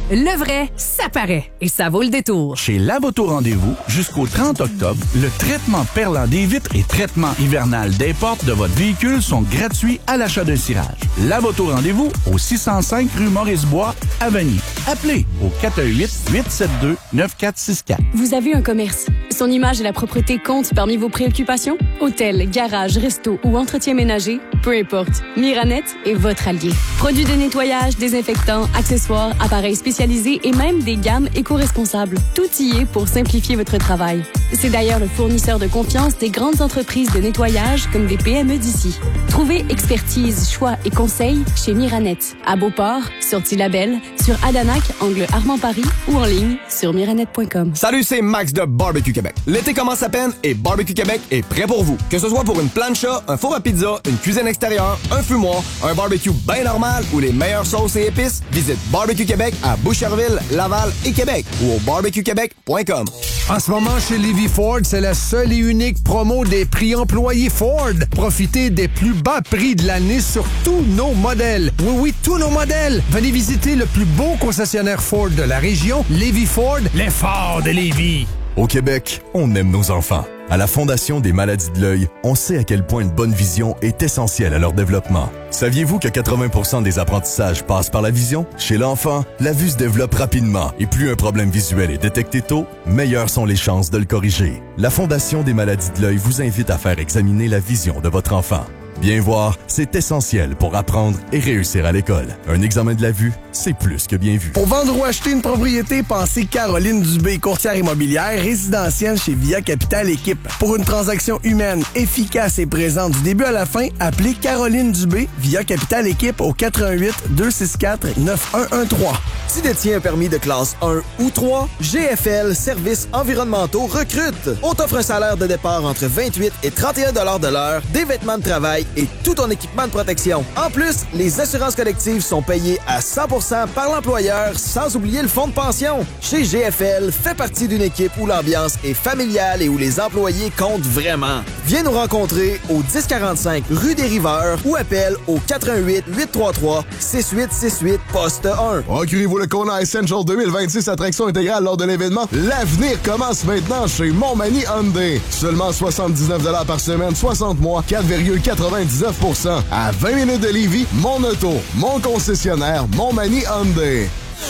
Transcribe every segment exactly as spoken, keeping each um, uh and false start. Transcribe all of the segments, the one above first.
Le vrai, ça paraît. Et ça vaut le détour. Chez Lavoto Rendez-vous, jusqu'au trente octobre, le traitement perlant des vitres et traitement hivernal des portes de votre véhicule sont gratuits à l'achat d'un cirage. Lavoto Rendez-vous au six cent cinq rue Maurice-Bois, à Vanier. Appelez au quatre un huit, huit sept deux, neuf quatre six quatre. Vous avez un commerce. Son image et la propreté comptent parmi vos préoccupations? Hôtel, garage, resto ou entretien ménager? Peu importe. Miranet est votre allié. Produits de nettoyage, désinfectants, accessoires, appareils spécialisés et même des gammes éco-responsables. Tout y est pour simplifier votre travail. C'est d'ailleurs le fournisseur de confiance des grandes entreprises de nettoyage comme des P M E d'ici. Trouvez expertise, choix et conseils chez Miranet. À Beauport, sur Tillabel, sur Adanac, angle Armand-Paris ou en ligne sur miranet point com. Salut, c'est Max de Barbecue Québec. L'été commence à peine et Barbecue Québec est prêt pour vous. Que ce soit pour une plancha, un four à pizza, une cuisine extérieure, un fumoir, un barbecue bien normal ou les meilleures sauces et épices, visite Barbecue Québec à Boucherville, Laval et Québec ou au barbecue québec point com. En ce moment, chez Lévis Ford, c'est la seule et unique promo des prix employés Ford. Profitez des plus bas prix de l'année sur tous nos modèles. Oui, oui, tous nos modèles. Venez visiter le plus beau concessionnaire Ford de la région, Lévis Ford, les Ford de Lévis. Au Québec, on aime nos enfants. À la Fondation des maladies de l'œil, on sait à quel point une bonne vision est essentielle à leur développement. Saviez-vous que quatre-vingts pour cent des apprentissages passent par la vision? Chez l'enfant, la vue se développe rapidement et plus un problème visuel est détecté tôt, meilleures sont les chances de le corriger. La Fondation des maladies de l'œil vous invite à faire examiner la vision de votre enfant. Bien voir, c'est essentiel pour apprendre et réussir à l'école. Un examen de la vue, c'est plus que bien vu. Pour vendre ou acheter une propriété, pensez Caroline Dubé, courtière immobilière résidentielle chez Via Capital Équipe. Pour une transaction humaine, efficace et présente du début à la fin, appelez Caroline Dubé, Via Capital Équipe au quatre un huit, deux six quatre, neuf un un trois. Tu détiens un permis de classe un ou trois? G F L Services environnementaux recrute. On t'offre un salaire de départ entre vingt-huit et trente et un dollars de l'heure, des vêtements de travail et tout ton équipement de protection. En plus, les assurances collectives sont payées à cent pour cent par l'employeur, sans oublier le fonds de pension. Chez G F L, fais partie d'une équipe où l'ambiance est familiale et où les employés comptent vraiment. Viens nous rencontrer au dix quarante-cinq rue des Riveurs ou appelle au quatre un huit, huit trois trois, six huit six huit, poste un. Procurez-vous le Kona Essential deux mille vingt-six à traction intégrale lors de l'événement. L'avenir commence maintenant chez Montmagny Hyundai. Seulement soixante-dix-neuf dollars par semaine, soixante mois, quatre virgule quatre-vingt-dix-neuf pour cent. À vingt minutes de Lévis, mon auto, mon concessionnaire, Montmagny Hyundai.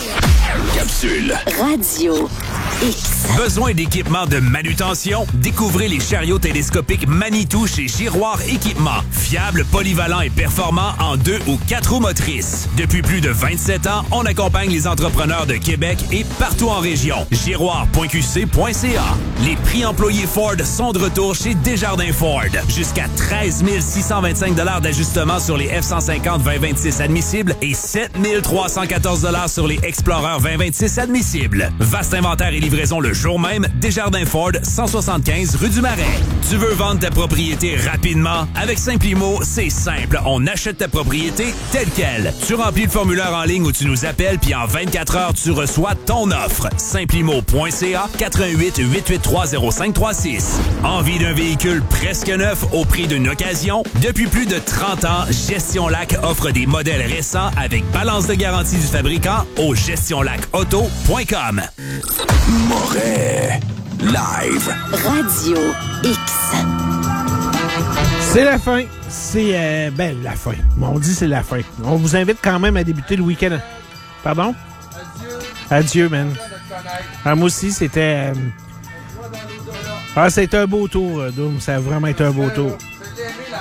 Capsule. Radio X. Besoin d'équipement de manutention? Découvrez les chariots télescopiques Manitou chez Giroir Équipement. Fiable, polyvalent et performant en deux ou quatre roues motrices. Depuis plus de vingt-sept ans, on accompagne les entrepreneurs de Québec et partout en région. giroir point q c point c a. Les prix employés Ford sont de retour chez Desjardins Ford. Jusqu'à treize mille six cent vingt-cinq dollars d'ajustement sur les F cent cinquante vingt vingt-six admissibles et sept mille trois cent quatorze dollars sur les Explorer vingt vingt-six admissibles. Vaste inventaire et livraison le jour même. Desjardins Ford, cent soixante-quinze rue du Marais. Tu veux vendre ta propriété rapidement? Avec Simplimo, c'est simple. On achète ta propriété telle quelle. Tu remplis le formulaire en ligne où tu nous appelles, puis en vingt-quatre heures, tu reçois ton offre. Simplimo point c a, quatre un huit, huit huit trois, zéro cinq trois six. Envie d'un véhicule presque neuf au prix d'une occasion? Depuis plus de trente ans, Gestion Lac offre des modèles récents avec balance de garantie du fabricant au gestion lac auto point com. Moret Live. Radio X. C'est la fin. C'est, euh, ben, la fin. On dit c'est la fin. On vous invite quand même à débuter le week-end. Pardon? Adieu. Adieu, man. Ah, moi aussi, c'était... Euh... Ah, c'était un beau tour, Doom. Ça a vraiment été un beau tour. J'ai aimé la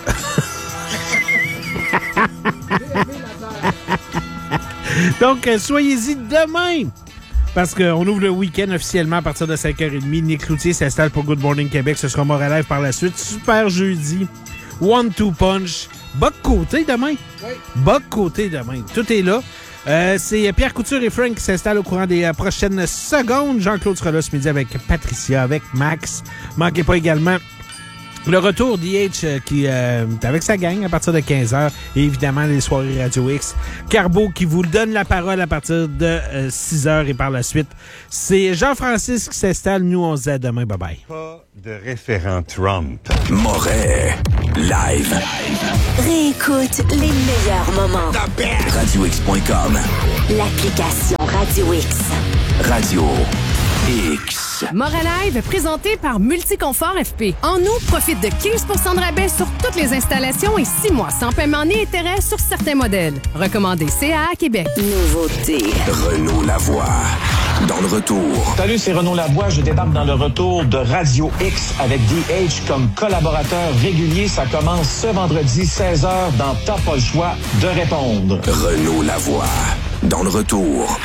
terre. Donc, euh, soyez-y demain. Parce qu'on ouvre le week-end officiellement à partir de cinq heures trente. Nick Cloutier s'installe pour Good Morning Québec. Ce sera Moret Live par la suite. Super jeudi. One Two Punch. Buck Côté demain. Oui. Buck Côté demain. Tout est là. Euh, c'est Pierre Couture et Frank qui s'installent au courant des euh, prochaines secondes. Jean-Claude sera là ce midi avec Patricia, avec Max. Manquez pas également le retour d'I H euh, qui euh, avec sa gang à partir de quinze heures et évidemment les soirées Radio X. Carbo qui vous donne la parole à partir de euh, six heures et par la suite. C'est Jean-Francis qui s'installe. Nous, on se dit à demain. Bye-bye. Pas de référent Trump. Moret Live. Réécoute les meilleurs moments. radio x point com. l'application Radio X. Radio X. Moralive, présenté par Multiconfort F P. En août, profite de quinze pour cent de rabais sur toutes les installations et six mois sans paiement ni intérêt sur certains modèles. Recommandé C A A Québec. Nouveauté. Renaud Lavoie. Dans le retour. Salut, c'est Renaud Lavoie. Je débarque dans le retour de Radio X avec D H comme collaborateur régulier. Ça commence ce vendredi, seize heures, dans T'as pas le choix de répondre. Renaud Lavoie. Dans le retour.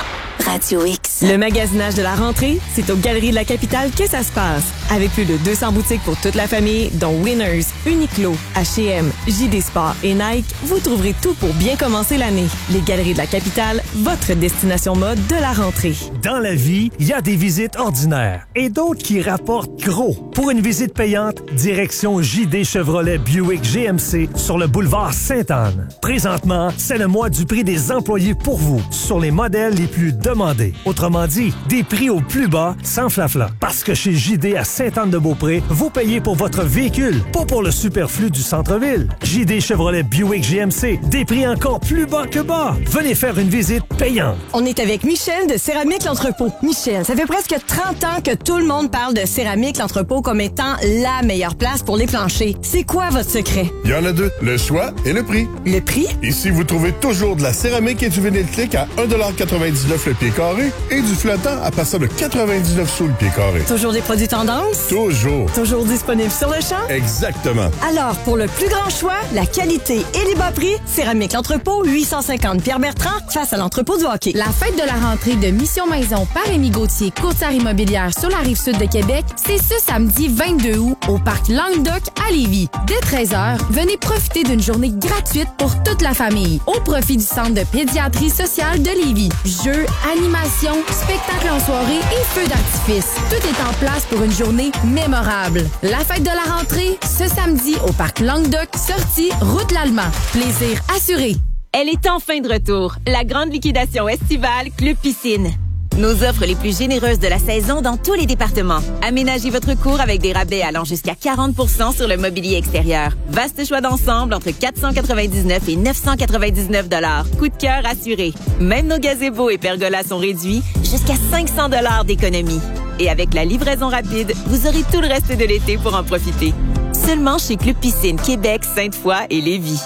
Radio X. Le magasinage de la rentrée, c'est aux Galeries de la Capitale que ça se passe. Avec plus de deux cents boutiques pour toute la famille, dont Winners, Uniqlo, H et M, J D Sport et Nike, vous trouverez tout pour bien commencer l'année. Les Galeries de la Capitale, votre destination mode de la rentrée. Dans la vie, il y a des visites ordinaires et d'autres qui rapportent gros. Pour une visite payante, direction J D Chevrolet Buick G M C sur le boulevard Sainte-Anne. Présentement, c'est le mois du prix des employés pour vous sur les modèles les plus demandés. Autrement dit, des prix au plus bas sans flafla. Parce que chez J D à Sainte-Anne-de-Beaupré, vous payez pour votre véhicule, pas pour le superflu du centre-ville. J D Chevrolet Buick G M C, des prix encore plus bas que bas. Venez faire une visite payante. On est avec Michel de Céramique L'Entrepôt. Michel, ça fait presque trente ans que tout le monde parle de Céramique L'Entrepôt comme étant la meilleure place pour les planchers. C'est quoi votre secret? Il y en a deux, le choix et le prix. Le prix? Ici, vous trouvez toujours de la céramique et du vinyle clic à un dollar quatre-vingt-dix-neuf le pied carré et du flottant à partir de quatre-vingt-dix-neuf sous le pied carré. Toujours des produits tendance? Toujours. Toujours disponible sur le champ? Exactement. Alors, pour le plus grand choix, la qualité et les bas prix, Céramique L'Entrepôt, huit cent cinquante Pierre-Bertrand, face à l'entrepôt du hockey. La fête de la rentrée de Mission Maison par Rémi Gauthier, courtière immobilière sur la Rive-Sud de Québec, c'est ce samedi vingt-deux août au parc Languedoc à Lévis. Dès treize heures, venez profiter d'une journée gratuite pour toute la famille au profit du Centre de pédiatrie sociale de Lévis. Jeux, animations, spectacles en soirée et feux d'artifice. Tout est en place pour une journée mémorable. La fête de la rentrée, ce samedi au parc Languedoc, sortie route l'Allemand. Plaisir assuré. Elle est enfin de retour. La grande liquidation estivale Club Piscine. Nos offres les plus généreuses de la saison dans tous les départements. Aménagez votre cour avec des rabais allant jusqu'à quarante pour cent sur le mobilier extérieur. Vaste choix d'ensemble entre quatre cent quatre-vingt-dix-neuf et neuf cent quatre-vingt-dix-neuf dollars. Coup de cœur assuré. Même nos gazebos et pergolas sont réduits jusqu'à cinq cents dollars d'économie. Et avec la livraison rapide, vous aurez tout le reste de l'été pour en profiter. Seulement chez Club Piscine Québec, Sainte-Foy et Lévis.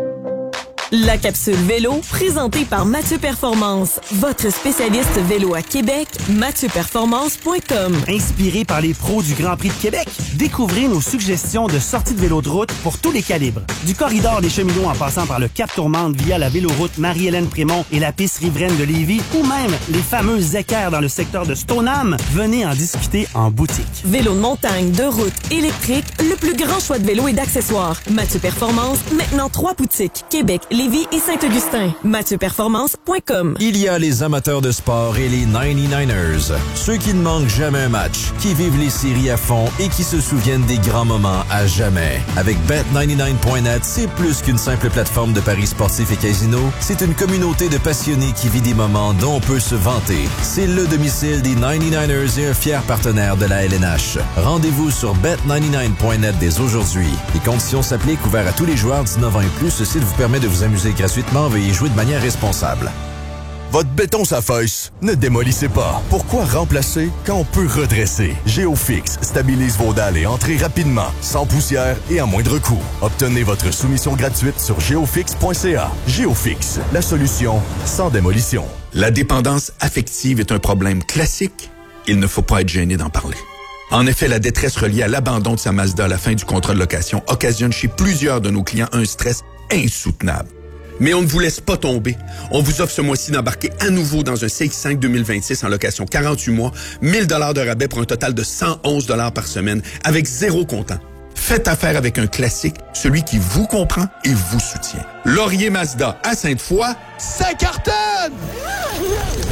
La capsule vélo, présentée par Mathieu Performance, votre spécialiste vélo à Québec, mathieu performance point com. Inspiré par les pros du Grand Prix de Québec, découvrez nos suggestions de sorties de vélo de route pour tous les calibres. Du corridor des cheminots en passant par le Cap Tourmente via la véloroute Marie-Hélène Prémont et la piste riveraine de Lévis, ou même les fameux équerres dans le secteur de Stoneham, venez en discuter en boutique. Vélo de montagne, de route, électrique, le plus grand choix de vélos et d'accessoires. Mathieu Performance, maintenant trois boutiques, Québec, Lévis et Saint-Augustin. mathieu performance point com. Il y a les amateurs de sport et les quatre-vingt-dix-neuf ers. Ceux qui ne manquent jamais un match, qui vivent les séries à fond et qui se souviennent des grands moments à jamais. Avec bet quatre-vingt-dix-neuf point net, c'est plus qu'une simple plateforme de paris sportifs et casino. C'est une communauté de passionnés qui vit des moments dont on peut se vanter. C'est le domicile des quatre-vingt-dix-neuf ers et un fier partenaire de la L N H. Rendez-vous sur bet quatre-vingt-dix-neuf point net dès aujourd'hui. Les conditions s'appliquent, ouverts à tous les joueurs dix-neuf ans et plus. Ceci vous permet de vous amuser gratuitement. Veuillez jouer de manière responsable. Votre béton s'affaisse? Ne démolissez pas. Pourquoi remplacer quand on peut redresser? GeoFix stabilise vos dalles et entrez rapidement, sans poussière et à moindre coût. Obtenez votre soumission gratuite sur geofix point c a. GeoFix, la solution sans démolition. La dépendance affective est un problème classique. Il ne faut pas être gêné d'en parler. En effet, la détresse reliée à l'abandon de sa Mazda à la fin du contrat de location occasionne chez plusieurs de nos clients un stress insoutenable. Mais on ne vous laisse pas tomber. On vous offre ce mois-ci d'embarquer à nouveau dans un C X cinq deux mille vingt-six en location quarante-huit mois, mille dollars de rabais pour un total de cent onze dollars par semaine, avec zéro comptant. Faites affaire avec un classique, celui qui vous comprend et vous soutient. Laurier Mazda à Sainte-Foy, ça cartonne!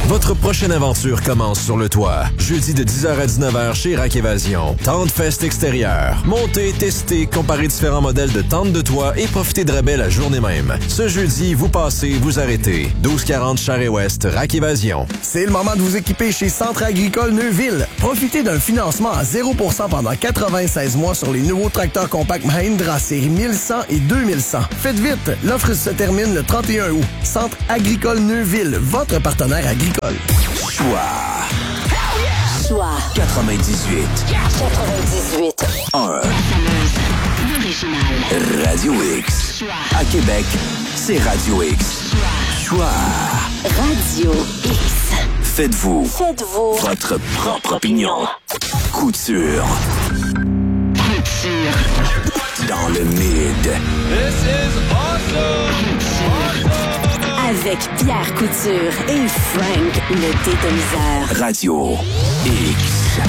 Votre prochaine aventure commence sur le toit. Jeudi de dix heures à dix-neuf heures chez Rack Évasion. Tente Fest extérieur. Montez, testez, comparez différents modèles de tentes de toit et profitez de rabais la journée même. Ce jeudi, vous passez, vous arrêtez. douze quarante Charest-Ouest, Rack Évasion. C'est le moment de vous équiper chez Centre agricole Neuville. Profitez d'un financement à zéro pour cent pendant quatre-vingt-seize mois sur les nouveaux tracteurs compacts Mahindra série mille cent et deux mille cent. Faites vite, l'offre se termine le trente et un août. Centre agricole Neuville, votre partenaire agricole. Choix. Choix. quatre-vingt-dix-huit. quatre-vingt-dix-huit. un. L'original. Radio X. À Québec, c'est Radio X. Choix. Radio X. Faites-vous. Faites-vous. Votre propre opinion. Couture. Couture. Dans le mid. This is awesome. Avec Pierre Couture et Frank le Dédomiseur. Radio X.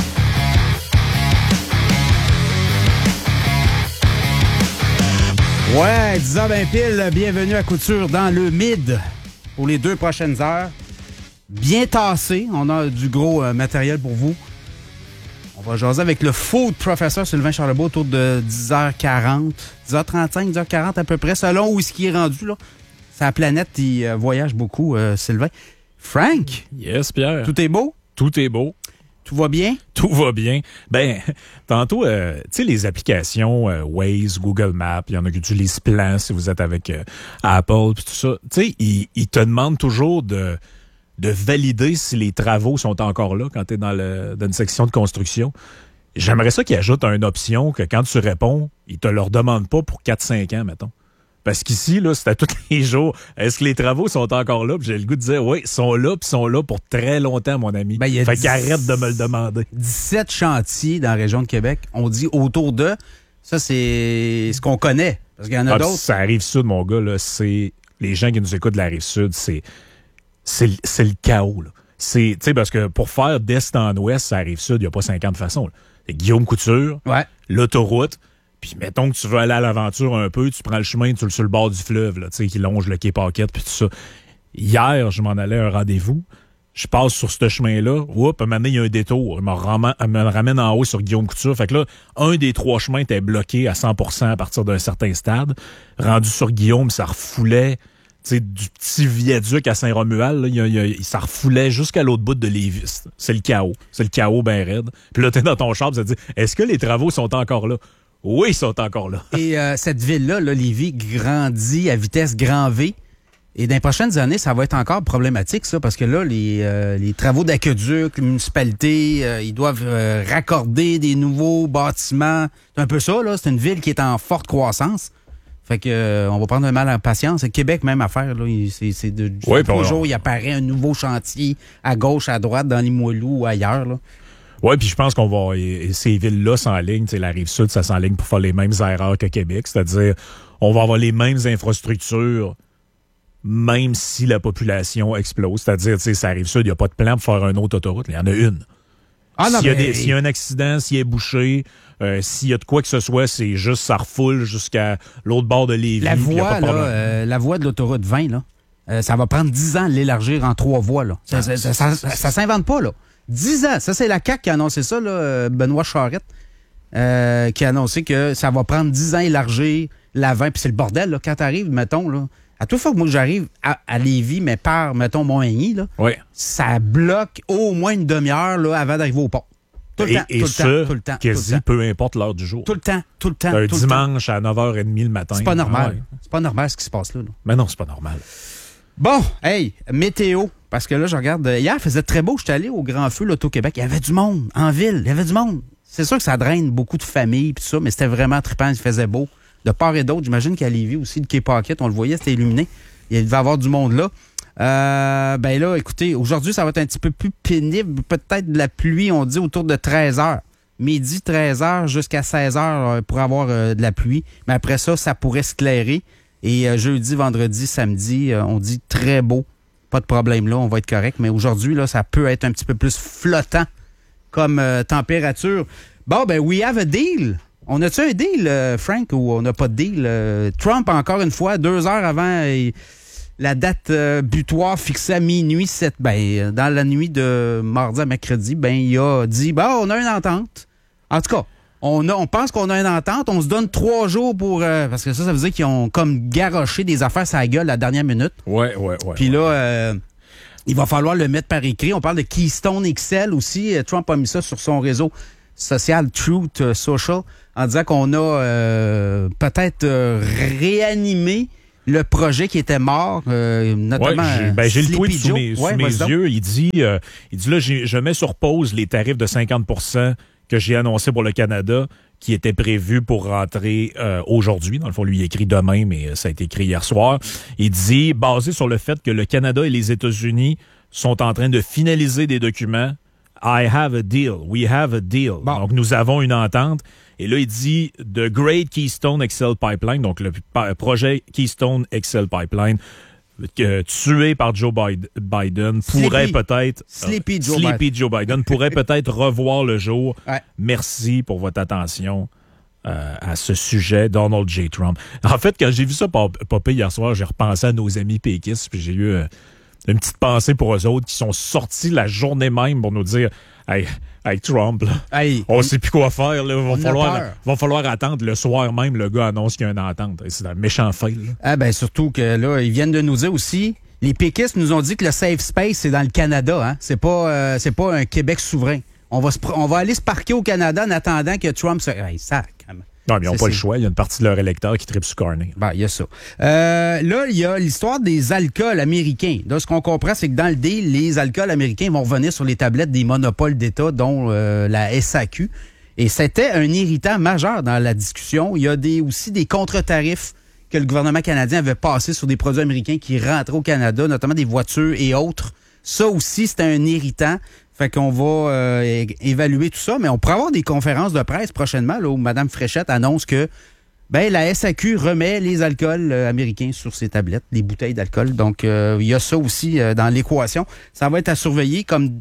Ouais, dix heures vingt pile, bienvenue à Couture dans le mid pour les deux prochaines heures. Bien tassé, on a du gros euh, matériel pour vous. On va jaser avec le food professeur Sylvain Charlebois autour de dix heures quarante, dix heures trente-cinq, dix heures quarante à peu près, selon où est-ce qu'il est rendu, là. Sa planète, il euh, voyage beaucoup, euh, Sylvain. Frank? Yes, Pierre. Tout est beau? Tout est beau. Tout va bien? Tout va bien. Ben, tantôt, euh, tu sais, les applications euh, Waze, Google Maps, il y en a qui utilisent Plan si vous êtes avec euh, Apple, puis tout ça. Tu sais, ils, ils te demandent toujours de, de valider si les travaux sont encore là quand tu es dans, le, dans une section de construction. J'aimerais ça qu'ils ajoutent une option que quand tu réponds, ils te le redemandent pas pour quatre cinq ans, mettons. Parce qu'ici, là, c'est à tous les jours. Est-ce que les travaux sont encore là? Puis j'ai le goût de dire, oui, ils sont là, puis ils sont là pour très longtemps, mon ami. Ben, fait dix... qu'arrête de me le demander. dix-sept chantiers dans la région de Québec. On dit autour d'eux. Ça, c'est ce qu'on connaît. Parce qu'il y en a ah, d'autres. Ça arrive sud, mon gars, là. C'est les gens qui nous écoutent de la rive sud, c'est, c'est, c'est le chaos, là. C'est, tu sais, parce que pour faire d'est en ouest, ça arrive sud, il n'y a pas cinquante façons, là. C'est Guillaume Couture, ouais. L'autoroute. Puis mettons que tu veux aller à l'aventure un peu, tu prends le chemin, tu es sur le bord du fleuve, là, tu sais, qui longe le quai Paquette, puis tout ça. Hier, je m'en allais à un rendez-vous. Je passe sur ce chemin-là. Oups, à un moment donné, il y a un détour. Il me ramène, me ramène en haut sur Guillaume Couture. Fait que là, un des trois chemins était bloqué à cent pour cent à partir d'un certain stade. Rendu sur Guillaume, ça refoulait, tu sais, du petit viaduc à Saint-Romuald, là, il, il, il, ça refoulait jusqu'à l'autre bout de Lévis. C'est le chaos. C'est le chaos ben raide. Puis là, t'es dans ton char, ça te dit, est-ce que les travaux sont encore là? Oui, ils sont encore là. Et euh, cette ville-là, là, Lévis, grandit à vitesse grand V. Et dans les prochaines années, ça va être encore problématique, ça, parce que là, les, euh, les travaux d'aqueduc, les municipalités, euh, ils doivent euh, raccorder des nouveaux bâtiments. C'est un peu ça, là. C'est une ville qui est en forte croissance. Fait que euh, on va prendre un mal à patience. Québec, même affaire, là. C'est, c'est de oui, trois jours, il apparaît un nouveau chantier à gauche, à droite, dans Limoilou ou ailleurs, là. Oui, puis je pense qu'on va. Et ces villes-là s'enlignent, tu sais, la Rive-Sud, ça s'enligne pour faire les mêmes erreurs que Québec. C'est-à-dire, on va avoir les mêmes infrastructures, même si la population explose. C'est-à-dire, tu sais, ça Rive-Sud, il n'y a pas de plan pour faire une autre autoroute. Il y en a une. Ah, non, s'il, y a mais... des, s'il y a un accident, s'il est bouché, euh, s'il y a de quoi que ce soit, c'est juste, ça refoule jusqu'à l'autre bord de Lévis. La voie, là, euh, la voie de l'autoroute vingt, là, euh, ça va prendre dix ans de l'élargir en trois voies, là. Ça, ça, ça, ça, ça, ça s'invente pas, là. dix ans. Ça, c'est la C A Q qui a annoncé ça, là, Benoît Charette, euh, qui a annoncé que ça va prendre dix ans à élargir la vingt. Puis c'est le bordel, là. Quand t'arrives, mettons, là, à toute fois que moi j'arrive à, à Lévis, mais par, mettons, Montmagny, là, oui. Ça bloque au moins une demi-heure, là, avant d'arriver au pont. Tout le et, temps, et tout ça, le temps, tout le temps. quasi tout le temps. peu importe l'heure du jour. Tout le temps, tout le temps. Un tout dimanche le temps. à neuf heures trente le matin. C'est pas normal. Ah ouais. C'est pas normal ce qui se passe là, là. Mais non, c'est pas normal. Bon, hey, météo. Parce que là, je regarde. Hier, il faisait très beau. Je suis allé au Grand Feu, l'Auto-Québec. Il y avait du monde en ville. Il y avait du monde. C'est sûr que ça draine beaucoup de familles et tout ça, mais c'était vraiment trippant. Il faisait beau. De part et d'autre, j'imagine qu'à Lévis aussi, le quai Paquette, on le voyait, c'était illuminé. Il devait y avoir du monde là. Euh, ben là, écoutez, aujourd'hui, ça va être un petit peu plus pénible. Peut-être de la pluie, on dit, autour de treize heures. Midi, treize heures jusqu'à seize heures pour avoir euh, de la pluie. Mais après ça, ça pourrait s'éclairer. Et euh, jeudi, vendredi, samedi, euh, on dit très beau. Pas de problème là, on va être correct. Mais aujourd'hui, là, ça peut être un petit peu plus flottant comme euh, température. Bon, ben, we have a deal. On a-tu un deal, euh, Frank, ou on n'a pas de deal? Euh, Trump, encore une fois, deux heures avant... Il, la date euh, butoir fixée à minuit, sept, ben, dans la nuit de mardi à mercredi, ben, il a dit, ben, on a une entente. En tout cas, on, a, on pense qu'on a une entente, on se donne trois jours pour... Euh, parce que ça, ça veut dire qu'ils ont comme garoché des affaires sur la gueule à la dernière minute. Ouais, ouais, ouais. Puis là, euh, il va falloir le mettre par écrit. On parle de Keystone X L aussi. Trump a mis ça sur son réseau social, Truth Social, en disant qu'on a euh, peut-être euh, réanimé le projet qui était mort, euh, notamment... Ouais, j'ai, ben, j'ai le tweet sous mes, ouais, sous mes yeux. Il dit, euh, il dit là, j'ai, je mets sur pause les tarifs de cinquante pour cent que j'ai annoncés pour le Canada, qui étaient prévus pour rentrer euh, aujourd'hui. Dans le fond, lui, il écrit demain, mais ça a été écrit hier soir. Il dit, basé sur le fait que le Canada et les États-Unis sont en train de finaliser des documents, I have a deal. We have a deal. Bon. Donc, nous avons une entente. Et là, il dit The Great Keystone X L Pipeline, donc le projet Keystone X L Pipeline, que, tué par Joe Biden, pourrait Sleepy. peut-être... Sleepy euh, Joe Sleepy Biden. Joe Biden pourrait peut-être revoir le jour. Ouais. Merci pour votre attention euh, à ce sujet, Donald J. Trump. En fait, quand j'ai vu ça popper hier soir, j'ai repensé à nos amis péquistes, puis j'ai eu euh, une petite pensée pour eux autres qui sont sortis la journée même pour nous dire hey, hey Trump, là, hey, on ne sait plus quoi faire. Là, va, falloir, peur. va falloir attendre le soir même, le gars annonce qu'il y a une entente. C'est un méchant fail. Là. Ah ben surtout que là, ils viennent de nous dire aussi, les péquistes nous ont dit que le safe space, c'est dans le Canada. Hein? C'est pas, euh, c'est pas un Québec souverain. On va, se, on va aller se parquer au Canada en attendant que Trump se... Hey, sac. Non, mais ils n'ont pas le choix. Il y a une partie de leur électeur qui tripe sur Carney. Ben, il y a ça. Euh, là, il y a l'histoire des alcools américains. Là, ce qu'on comprend, c'est que dans le deal, les alcools américains vont revenir sur les tablettes des monopoles d'État, dont euh, la S A Q. Et c'était un irritant majeur dans la discussion. Il y a des, aussi des contre-tarifs que le gouvernement canadien avait passés sur des produits américains qui rentraient au Canada, notamment des voitures et autres. Ça aussi, c'était un irritant. Fait qu'on va euh, é- évaluer tout ça, mais on pourrait avoir des conférences de presse prochainement là, où Mme Fréchette annonce que ben, la S A Q remet les alcools euh, américains sur ses tablettes, les bouteilles d'alcool. Donc, euh, il y a ça aussi euh, dans l'équation. Ça va être à surveiller comme,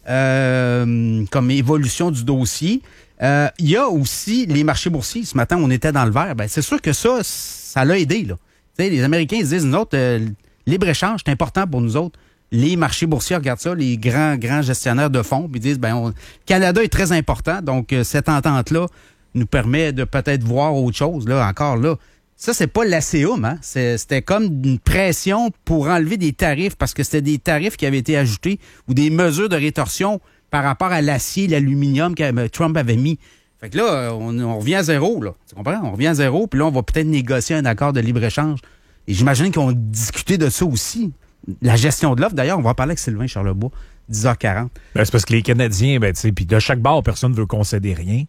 euh, comme évolution du dossier. Euh, il y a aussi les marchés boursiers. Ce matin, on était dans le vert. Ben, c'est sûr que ça, ça l'a aidé. Là. T'sais, les Américains ils disent, nous autres, euh, libre-échange, c'est important pour nous autres. Les marchés boursiers regardent ça, les grands, grands gestionnaires de fonds, puis disent, ben, on, Canada est très important, donc euh, cette entente-là nous permet de peut-être voir autre chose, là, encore là. Ça, c'est pas l'A C U M, hein? C'est, c'était comme une pression pour enlever des tarifs, parce que c'était des tarifs qui avaient été ajoutés, ou des mesures de rétorsion par rapport à l'acier, l'aluminium que Trump avait mis. Fait que là, on, on revient à zéro, là. Tu comprends? On revient à zéro, puis là, on va peut-être négocier un accord de libre-échange. Et j'imagine qu'ils ont discuté de ça aussi. La gestion de l'offre, d'ailleurs, on va en parler avec Sylvain Charlebois, dix heures quarante. Ben, c'est parce que les Canadiens, ben, tu sais, puis de chaque bord, personne ne veut concéder rien.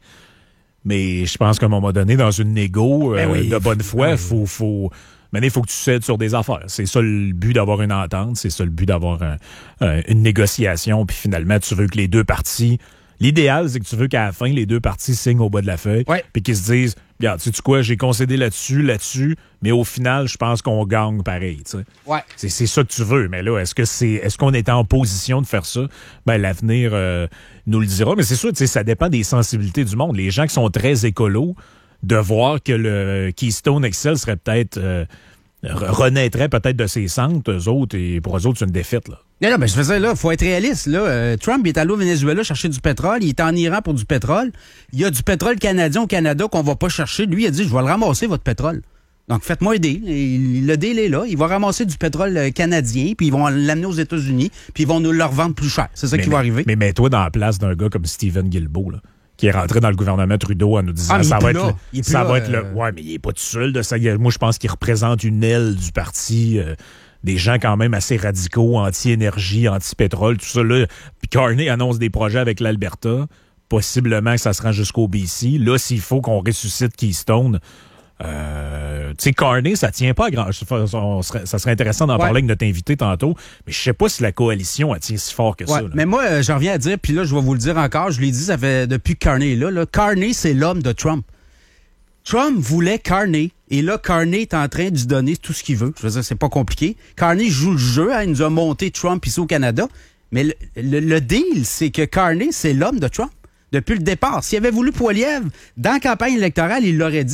Mais je pense qu'à un moment donné, dans une négo ben euh, oui, de bonne foi, il oui. faut, faut, il faut que tu cèdes sur des affaires. C'est ça le but d'avoir une entente, c'est ça le but d'avoir un, un, une négociation, puis finalement, tu veux que les deux parties... L'idéal, c'est que tu veux qu'à la fin, les deux parties signent au bas de la feuille, ouais. puis qu'ils se disent, regarde, sais-tu quoi, j'ai concédé là-dessus, là-dessus, mais au final, je pense qu'on gagne pareil. Tu sais. Ouais. C'est, c'est ça que tu veux, mais là, est-ce que c'est, est-ce qu'on est en position de faire ça? Ben, l'avenir euh, nous le dira, mais c'est sûr, tu sais, ça dépend des sensibilités du monde. Les gens qui sont très écolos, de voir que le Keystone X L serait peut-être... Euh, renaîtrait peut-être de ses centres, eux autres, et pour eux autres, c'est une défaite, là. Non, non, ben, je faisais là, faut être réaliste, là. Euh, Trump, il est allé au Venezuela chercher du pétrole, il est en Iran pour du pétrole. Il y a du pétrole canadien au Canada qu'on va pas chercher. Lui, il a dit, je vais le ramasser, votre pétrole. Donc, faites-moi aider. Le deal est là. Il va ramasser du pétrole canadien, puis ils vont l'amener aux États-Unis, puis ils vont nous le revendre plus cher. C'est ça mais, qui va arriver. Mais mets-toi dans la place d'un gars comme Stephen Guilbeault, là, qui est rentré dans le gouvernement Trudeau en nous disant ah, ça va être là. le, ça là, va être euh... le ouais mais il est pas tout seul de ça. Moi je pense qu'il représente une aile du parti, euh, des gens quand même assez radicaux, anti-énergie, anti-pétrole, tout ça là. Puis Carney annonce des projets avec l'Alberta, possiblement que ça se rend jusqu'au B C. Là s'il faut qu'on ressuscite Keystone, Euh, tu sais, Carney, ça tient pas à grand chose. Ça serait intéressant d'en ouais. parler avec notre invité tantôt, mais je sais pas si la coalition elle tient si fort que ouais. ça. Là. Mais moi, euh, j'en reviens à dire, puis là, je vais vous le dire encore, je l'ai dit, ça fait depuis que Carney est là, là. Carney, c'est l'homme de Trump. Trump voulait Carney, et là, Carney est en train de lui donner tout ce qu'il veut. Je veux dire, c'est pas compliqué. Carney joue le jeu, hein, il nous a monté Trump ici au Canada, mais le, le, le deal, c'est que Carney, c'est l'homme de Trump. Depuis le départ. S'il avait voulu Poilievre, dans la campagne électorale, il l'aurait dit.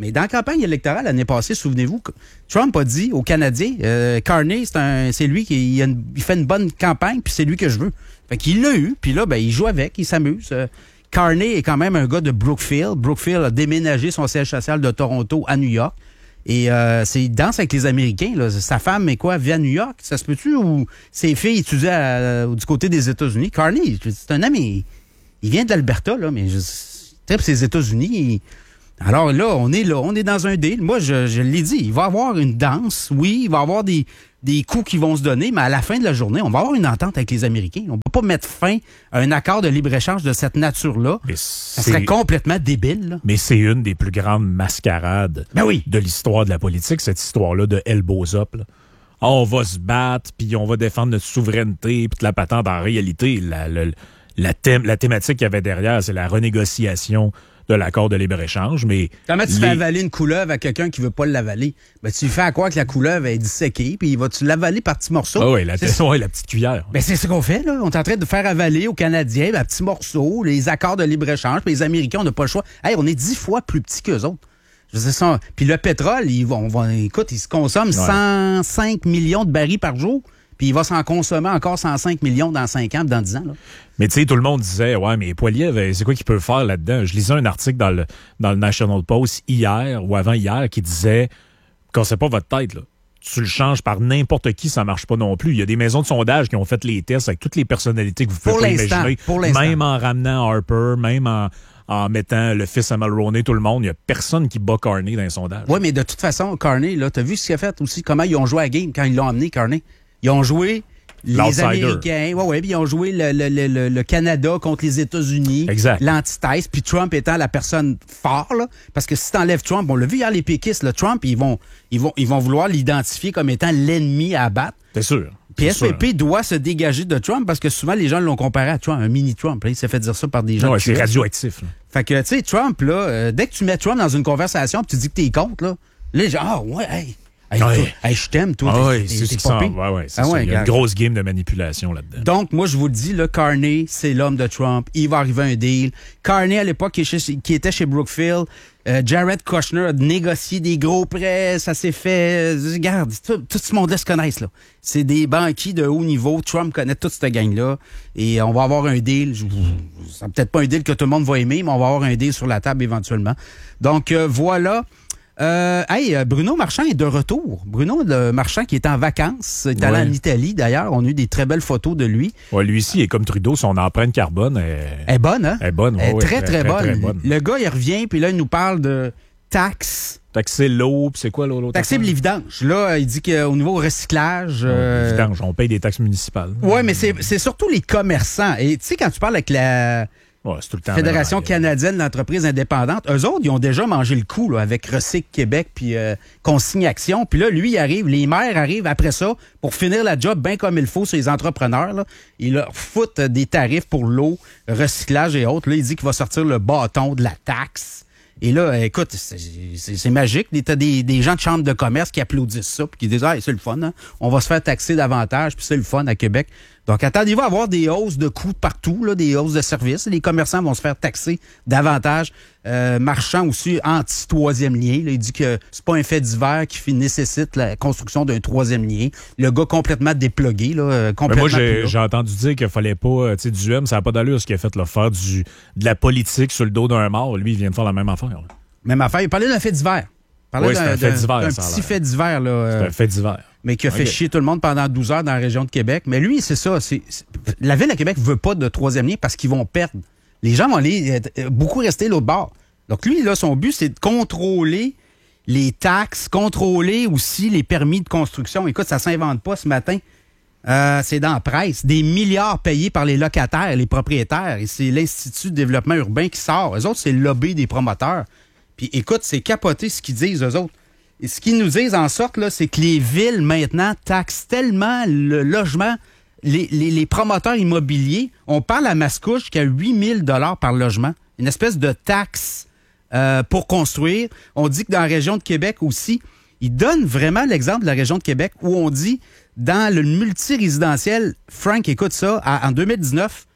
Mais dans la campagne électorale l'année passée, souvenez-vous, Trump a dit aux Canadiens, euh, Carney, c'est, un, c'est lui qui il, a une, il fait une bonne campagne, puis c'est lui que je veux. Fait qu'il l'a eu, puis là, ben, il joue avec, il s'amuse. Euh, Carney est quand même un gars de Brookfield. Brookfield a déménagé son siège social de Toronto à New York. Et euh, c'est, il danse avec les Américains. Là. Sa femme, mais quoi, vit à New York? Ça se peut-tu? Ou ses filles étudient à, du côté des États-Unis? Carney, c'est un ami. Il vient de l'Alberta, là, mais je, c'est les États-Unis. Il, alors là, on est là, on est dans un deal. Moi, je, je l'ai dit, il va y avoir une danse. Oui, il va y avoir des, des coups qui vont se donner, mais à la fin de la journée, on va avoir une entente avec les Américains. On ne peut pas mettre fin à un accord de libre-échange de cette nature-là. Mais ça serait complètement débile. Là. Mais c'est une des plus grandes mascarades ben oui. de l'histoire de la politique, cette histoire-là de elbows up. Là. Ah, on va se battre, puis on va défendre notre souveraineté, puis la patente. En réalité, la, la, la, thème, la thématique qu'il y avait derrière, c'est la renégociation de l'accord de libre-échange, mais... Comment tu les... fais avaler une couleuvre à quelqu'un qui veut pas l'avaler? Ben, tu lui fais à quoi que la couleuvre est disséquée, puis il va-tu l'avaler par petits morceaux? Ah oui, la, t- ouais, la petite cuillère. Ben, c'est ce qu'on fait, là. On est en train de faire avaler aux Canadiens, à petits morceaux, les accords de libre-échange, puis les Américains, on n'a pas le choix. Hey, on est dix fois plus petits qu'eux autres. Je sais ça. Puis le pétrole, ils vont, vont, écoute, il se consomme ouais. cent cinq millions de barils par jour. Puis il va s'en consommer encore cent cinq millions dans cinq ans, dans dix ans. Là. Mais tu sais, tout le monde disait, ouais, mais Poilievre, c'est quoi qu'il peut faire là-dedans? Je lisais un article dans le, dans le National Post hier ou avant-hier qui disait, cassez pas votre tête, là. Tu le changes par n'importe qui, ça marche pas non plus. Il y a des maisons de sondage qui ont fait les tests avec toutes les personnalités que vous pouvez pour pas l'instant, imaginer. Pour l'instant. Même en ramenant Harper, même en, en mettant le fils à Mulroney, tout le monde, il y a personne qui bat Carney dans les sondages. Oui, mais de toute façon, Carney, là, t'as vu ce qu'il a fait aussi? Comment ils ont joué à la game quand ils l'ont amené, Carney? Ils ont joué... Les L'outsider. Américains, ouais, ouais, puis ils ont joué le, le, le, le Canada contre les États-Unis. Exact. L'antithèse, puis Trump étant la personne forte, là, parce que si t'enlèves Trump, on l'a vu hier, les péquistes, là, Trump, ils vont, ils vont, ils vont vouloir l'identifier comme étant l'ennemi à abattre. C'est sûr. Puis S P P sûr. doit se dégager de Trump parce que souvent, les gens l'ont comparé à Trump, un mini-Trump. Là, il s'est fait dire ça par des gens. Ouais, c'est radioactif. Là. Fait que, tu sais, Trump, là, euh, dès que tu mets Trump dans une conversation puis tu dis que t'es contre, là, là, genre, ah, ouais, hey. Hey, ouais. toi, hey, je t'aime, toi. Ah t'es, oui, t'es, c'est, t'es c'est ça. Ouais, ouais, c'est ah ça. ouais, Il y a une grosse game de manipulation là-dedans. Donc, moi, je vous le dis, là, Carney, c'est l'homme de Trump. Il va arriver un deal. Carney, à l'époque, qui, qui était chez Brookfield, euh, Jared Kushner a négocié des gros prêts. Ça s'est fait... Euh, regarde, tout, tout ce monde-là se connaissent, là. C'est des banquiers de haut niveau. Trump connaît toute cette gang-là. Et on va avoir un deal. Je, c'est peut-être pas un deal que tout le monde va aimer, mais on va avoir un deal sur la table éventuellement. Donc, euh, voilà... Euh, hey, Bruno Marchand est de retour. Bruno le Marchand qui est en vacances, est allé ouais. en Italie d'ailleurs. On a eu des très belles photos de lui. Ouais, lui ici est comme Trudeau, son empreinte carbone est, est bonne, hein? Est bonne, ouais, elle est ouais, très, très, très, bonne. très bonne. Le gars, il revient, puis là, il nous parle de taxes. Taxer l'eau, puis c'est quoi l'autre? Taxer les vidanges. Là, il dit qu'au niveau recyclage... Ouais, euh... les vidanges, on paye des taxes municipales. Oui, mais c'est, c'est surtout les commerçants. Et tu sais, quand tu parles avec la... Ouais, c'est tout le temps Fédération canadienne d'entreprises indépendantes, eux autres, ils ont déjà mangé le coup là, avec Recyc Québec puis euh, Consigne Action. Puis là, lui, il arrive, les maires arrivent après ça pour finir la job bien comme il faut sur les entrepreneurs. Là. Ils leur foutent des tarifs pour l'eau, recyclage et autres. Là, il dit qu'il va sortir le bâton de la taxe. Et là, écoute, c'est, c'est, c'est magique. T'as des, des gens de chambre de commerce qui applaudissent ça puis qui disent « Ah, c'est le fun, hein? On va se faire taxer davantage, puis c'est le fun à Québec. » Donc, attendez-vous à avoir des hausses de coûts partout, là, des hausses de services. Les commerçants vont se faire taxer davantage. Euh, Marchand aussi, anti-troisième lien. Là, il dit que c'est pas un fait divers qui nécessite la construction d'un troisième lien. Le gars complètement déplugué. Là, complètement moi, j'ai, j'ai entendu dire qu'il fallait pas... Tu sais, du M, ça n'a pas d'allure ce qu'il a fait, là, faire du, de la politique sur le dos d'un mort. Lui, il vient de faire la même affaire. Là. Même affaire. Il parlait d'un fait divers. Il parlait oui, d'un, c'est un fait d'un, divers, d'un ça petit fait divers. Là, euh, c'est un fait divers. Mais qui a fait okay. chier tout le monde pendant douze heures dans la région de Québec. Mais lui, c'est ça. C'est, c'est, la Ville de Québec veut pas de troisième lien parce qu'ils vont perdre. Les gens vont aller euh, beaucoup rester l'autre bord. Donc lui, là, son but, c'est de contrôler les taxes, contrôler aussi les permis de construction. Écoute, ça s'invente pas ce matin. Euh, c'est dans la presse. Des milliards payés par les locataires, les propriétaires. Et c'est l'Institut de développement urbain qui sort. Eux autres, c'est le lobby des promoteurs. Puis écoute, c'est capoté ce qu'ils disent, eux autres. Et ce qu'ils nous disent en sorte, là, c'est que les villes, maintenant, taxent tellement le logement, les, les, les promoteurs immobiliers. On parle à Mascouche qu'à huit mille dollars par logement. Une espèce de taxe euh, pour construire. On dit que dans la région de Québec aussi, ils donnent vraiment l'exemple de la région de Québec où on dit, dans le multirésidentiel, Frank, écoute ça, à, en deux mille dix-neuf,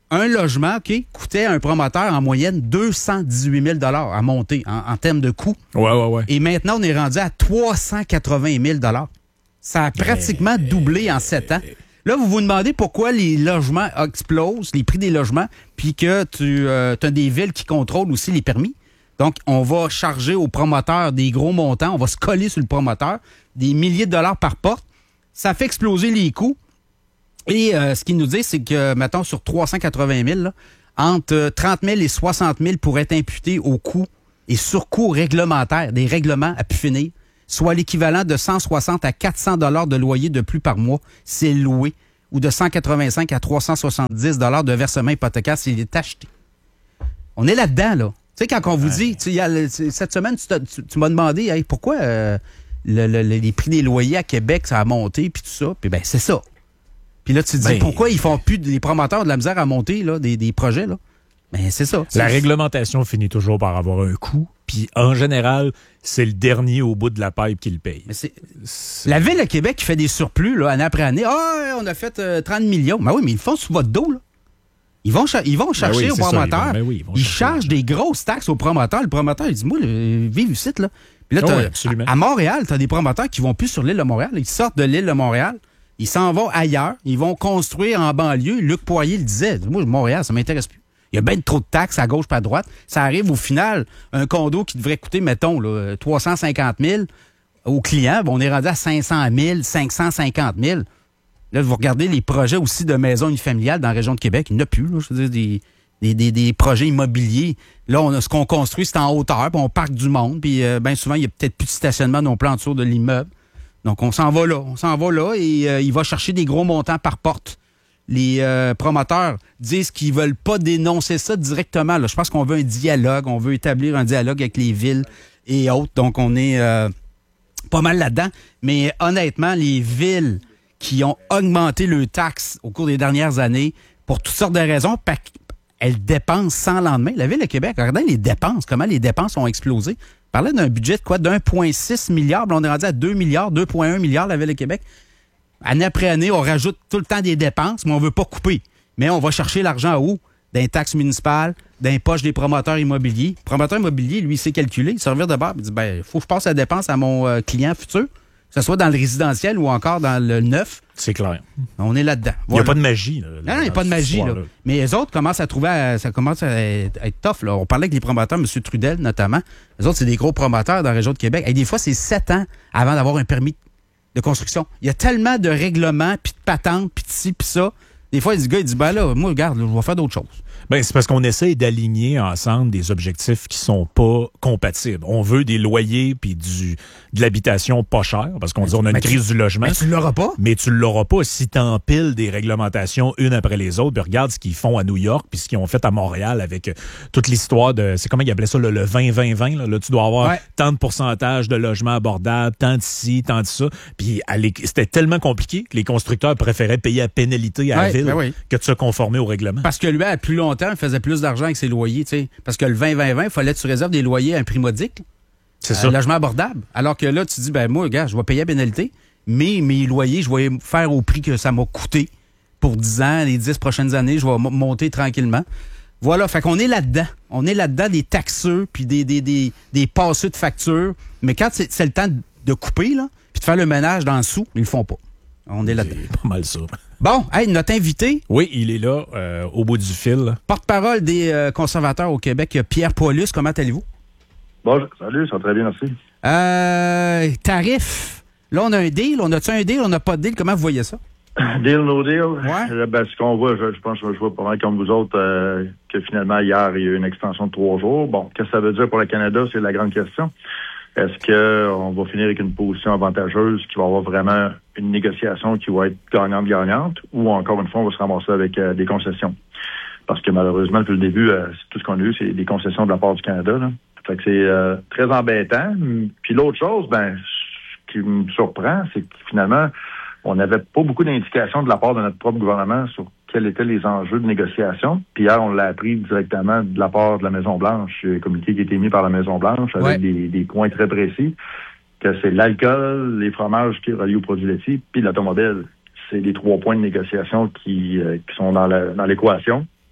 un logement, OK, coûtait à un promoteur en moyenne deux cent dix-huit mille dollars à monter en, en termes de coût. Ouais, ouais, ouais. Et maintenant, on est rendu à trois cent quatre-vingt mille dollars. Ça a pratiquement mais... doublé en sept ans. Là, vous vous demandez pourquoi les logements explosent, les prix des logements, puis que tu euh, as des villes qui contrôlent aussi les permis. Donc, on va charger aux promoteurs des gros montants, on va se coller sur le promoteur, des milliers de dollars par porte. Ça fait exploser les coûts. Et euh, ce qu'il nous dit, c'est que, mettons, sur trois cent quatre-vingt mille, là, entre trente mille et soixante mille pourraient être imputés aux coûts et surcoûts réglementaires, des règlements à pu finir, soit l'équivalent de cent soixante à quatre cents dollars de loyer de plus par mois s'il est loué, ou de cent quatre-vingt-cinq à trois cent soixante-dix dollars de versement hypothécaire s'il est acheté. On est là-dedans, là. Tu sais, quand on vous dit, tu, y a, cette semaine, tu, tu, tu m'as demandé hey, pourquoi euh, le, le, les prix des loyers à Québec, ça a monté, puis tout ça. Puis ben c'est ça. Puis là, tu te dis, ben, pourquoi ils font plus, les promoteurs de la misère à monter là, des, des projets, là? Ben c'est ça. La réglementation finit toujours par avoir un coût, puis en général, c'est le dernier au bout de la pipe qui le paye. Mais c'est, c'est... La Ville de Québec qui fait des surplus, là, année après année. Ah, on a fait euh, trente millions. Ben oui, mais ils le font sous votre dos, là. Ils vont, ch- ils vont chercher ben oui, aux promoteurs. Ça, ils, vont, ben oui, ils, vont ils chargent des grosses taxes aux promoteurs. Le promoteur, il dit, moi, le, vive ici, là. Puis là, oh, oui, à, à Montréal, tu as des promoteurs qui vont plus sur l'île de Montréal. Ils sortent de l'île de Montréal. Ils s'en vont ailleurs. Ils vont construire en banlieue. Luc Poirier le disait. Moi, Montréal, ça m'intéresse plus. Il y a bien trop de taxes à gauche et à droite. Ça arrive au final, un condo qui devrait coûter, mettons, là, trois cent cinquante mille aux clients. On est rendu à cinq cent mille, cinq cent cinquante mille. Là, vous regardez les projets aussi de maisons unifamiliales dans la région de Québec. Il n'y en a plus, là, je veux dire, des, des, des, des projets immobiliers. Là, on a, ce qu'on construit, c'est en hauteur, puis on parque du monde. Puis euh, bien souvent, il n'y a peut-être plus de stationnement non plus en dessous de l'immeuble. Donc, on s'en va là. On s'en va là et euh, il va chercher des gros montants par porte. Les euh, promoteurs disent qu'ils veulent pas dénoncer ça directement. Là. Je pense qu'on veut un dialogue. On veut établir un dialogue avec les villes et autres. Donc, on est euh, pas mal là-dedans. Mais honnêtement, les villes qui ont augmenté leurs taxes au cours des dernières années pour toutes sortes de raisons, elles dépensent sans lendemain. La Ville de Québec, regardez les dépenses, comment les dépenses ont explosé. On parlait d'un budget de quoi? d'un virgule six milliard. On est rendu à deux milliards, deux virgule un milliards, la Ville de Québec. Année après année, on rajoute tout le temps des dépenses, mais on veut pas couper. Mais on va chercher l'argent où? D'un taxe municipale, d'un poche des promoteurs immobiliers. Le promoteur immobilier, lui, il sait calculer, il servir de barre, il dit, ben, faut que je passe la dépense à mon euh, client futur, que ce soit dans le résidentiel ou encore dans le neuf. C'est clair. On est là-dedans. Il n'y a pas de magie. Là, non, il n'y a pas de magie. Là. Mais les autres commencent à trouver, à, ça commence à être, à être tough. Là. On parlait avec les promoteurs, M. Trudel notamment. Les autres, c'est des gros promoteurs dans la région de Québec. Et des fois, c'est sept ans avant d'avoir un permis de construction. Il y a tellement de règlements, puis de patentes, puis de ci, puis ça. Des fois, le gars, il dit, ben là, moi, regarde, là, je vais faire d'autres choses. Ben, c'est parce qu'on essaie d'aligner ensemble des objectifs qui sont pas compatibles. On veut des loyers puis du de l'habitation pas cher, parce qu'on dit on a une crise tu, du logement. Mais tu l'auras pas. Mais tu l'auras pas si t'empiles des réglementations une après les autres. Puis regarde ce qu'ils font à New York puis ce qu'ils ont fait à Montréal avec euh, toute l'histoire de, c'est comment ils appelaient ça, le, le vingt vingt vingt. Là, là, tu dois avoir ouais. tant de pourcentage de logements abordables, tant de ci, tant de ça. Puis c'était tellement compliqué que les constructeurs préféraient payer à pénalité à ouais, la ville ben oui. que de se conformer au règlement. Parce que lui, à plus longtemps, il faisait plus d'argent avec ses loyers, tu sais. Parce que le vingt vingt vingt, il fallait que tu réserves des loyers à un prix modique. C'est euh, ça. Un logement abordable. Alors que là, tu dis, ben moi, gars, je vais payer à pénalité, mais mes loyers, je vais faire au prix que ça m'a coûté pour dix ans, les dix prochaines années, je vais m- monter tranquillement. Voilà, fait qu'on est là-dedans. On est là-dedans des taxeux, puis des, des, des, des passeux de factures. Mais quand c'est, c'est le temps de couper, là, puis de faire le ménage dans le sou, ils le font pas. On est là-dedans. C'est pas mal ça. Bon, hey, notre invité. Oui, il est là, euh, au bout du fil. Porte-parole des euh, conservateurs au Québec, Pierre Paulus. Comment allez-vous? Bonjour, salut, ça va très bien, merci. Euh, tarif. Là, on a un deal. On a-tu un deal? On n'a pas de deal. Comment vous voyez ça? Deal, no deal. Ouais. Ben, ce qu'on voit, je, je pense que je vois pas mal comme vous autres, euh, que finalement, hier, il y a eu une extension de trois jours. Bon, qu'est-ce que ça veut dire pour le Canada? C'est la grande question. Est-ce qu'on va finir avec une position avantageuse qui va avoir vraiment une négociation qui va être gagnante-gagnante ou encore une fois, on va se ramasser avec euh, des concessions? Parce que malheureusement, depuis le début, euh, tout ce qu'on a eu, c'est des concessions de la part du Canada. Là. Fait que c'est euh, très embêtant. Puis l'autre chose, ben, ce qui me surprend, c'est que finalement, on n'avait pas beaucoup d'indications de la part de notre propre gouvernement sur quels étaient les enjeux de négociation. Puis hier, on l'a appris directement de la part de la Maison-Blanche, le communiqué qui a été émis par la Maison-Blanche avec ouais. des, des points très précis, que c'est l'alcool, les fromages qui relient aux produits laitiers, puis l'automobile. C'est les trois points de négociation qui, euh, qui sont dans, la, dans l'équation.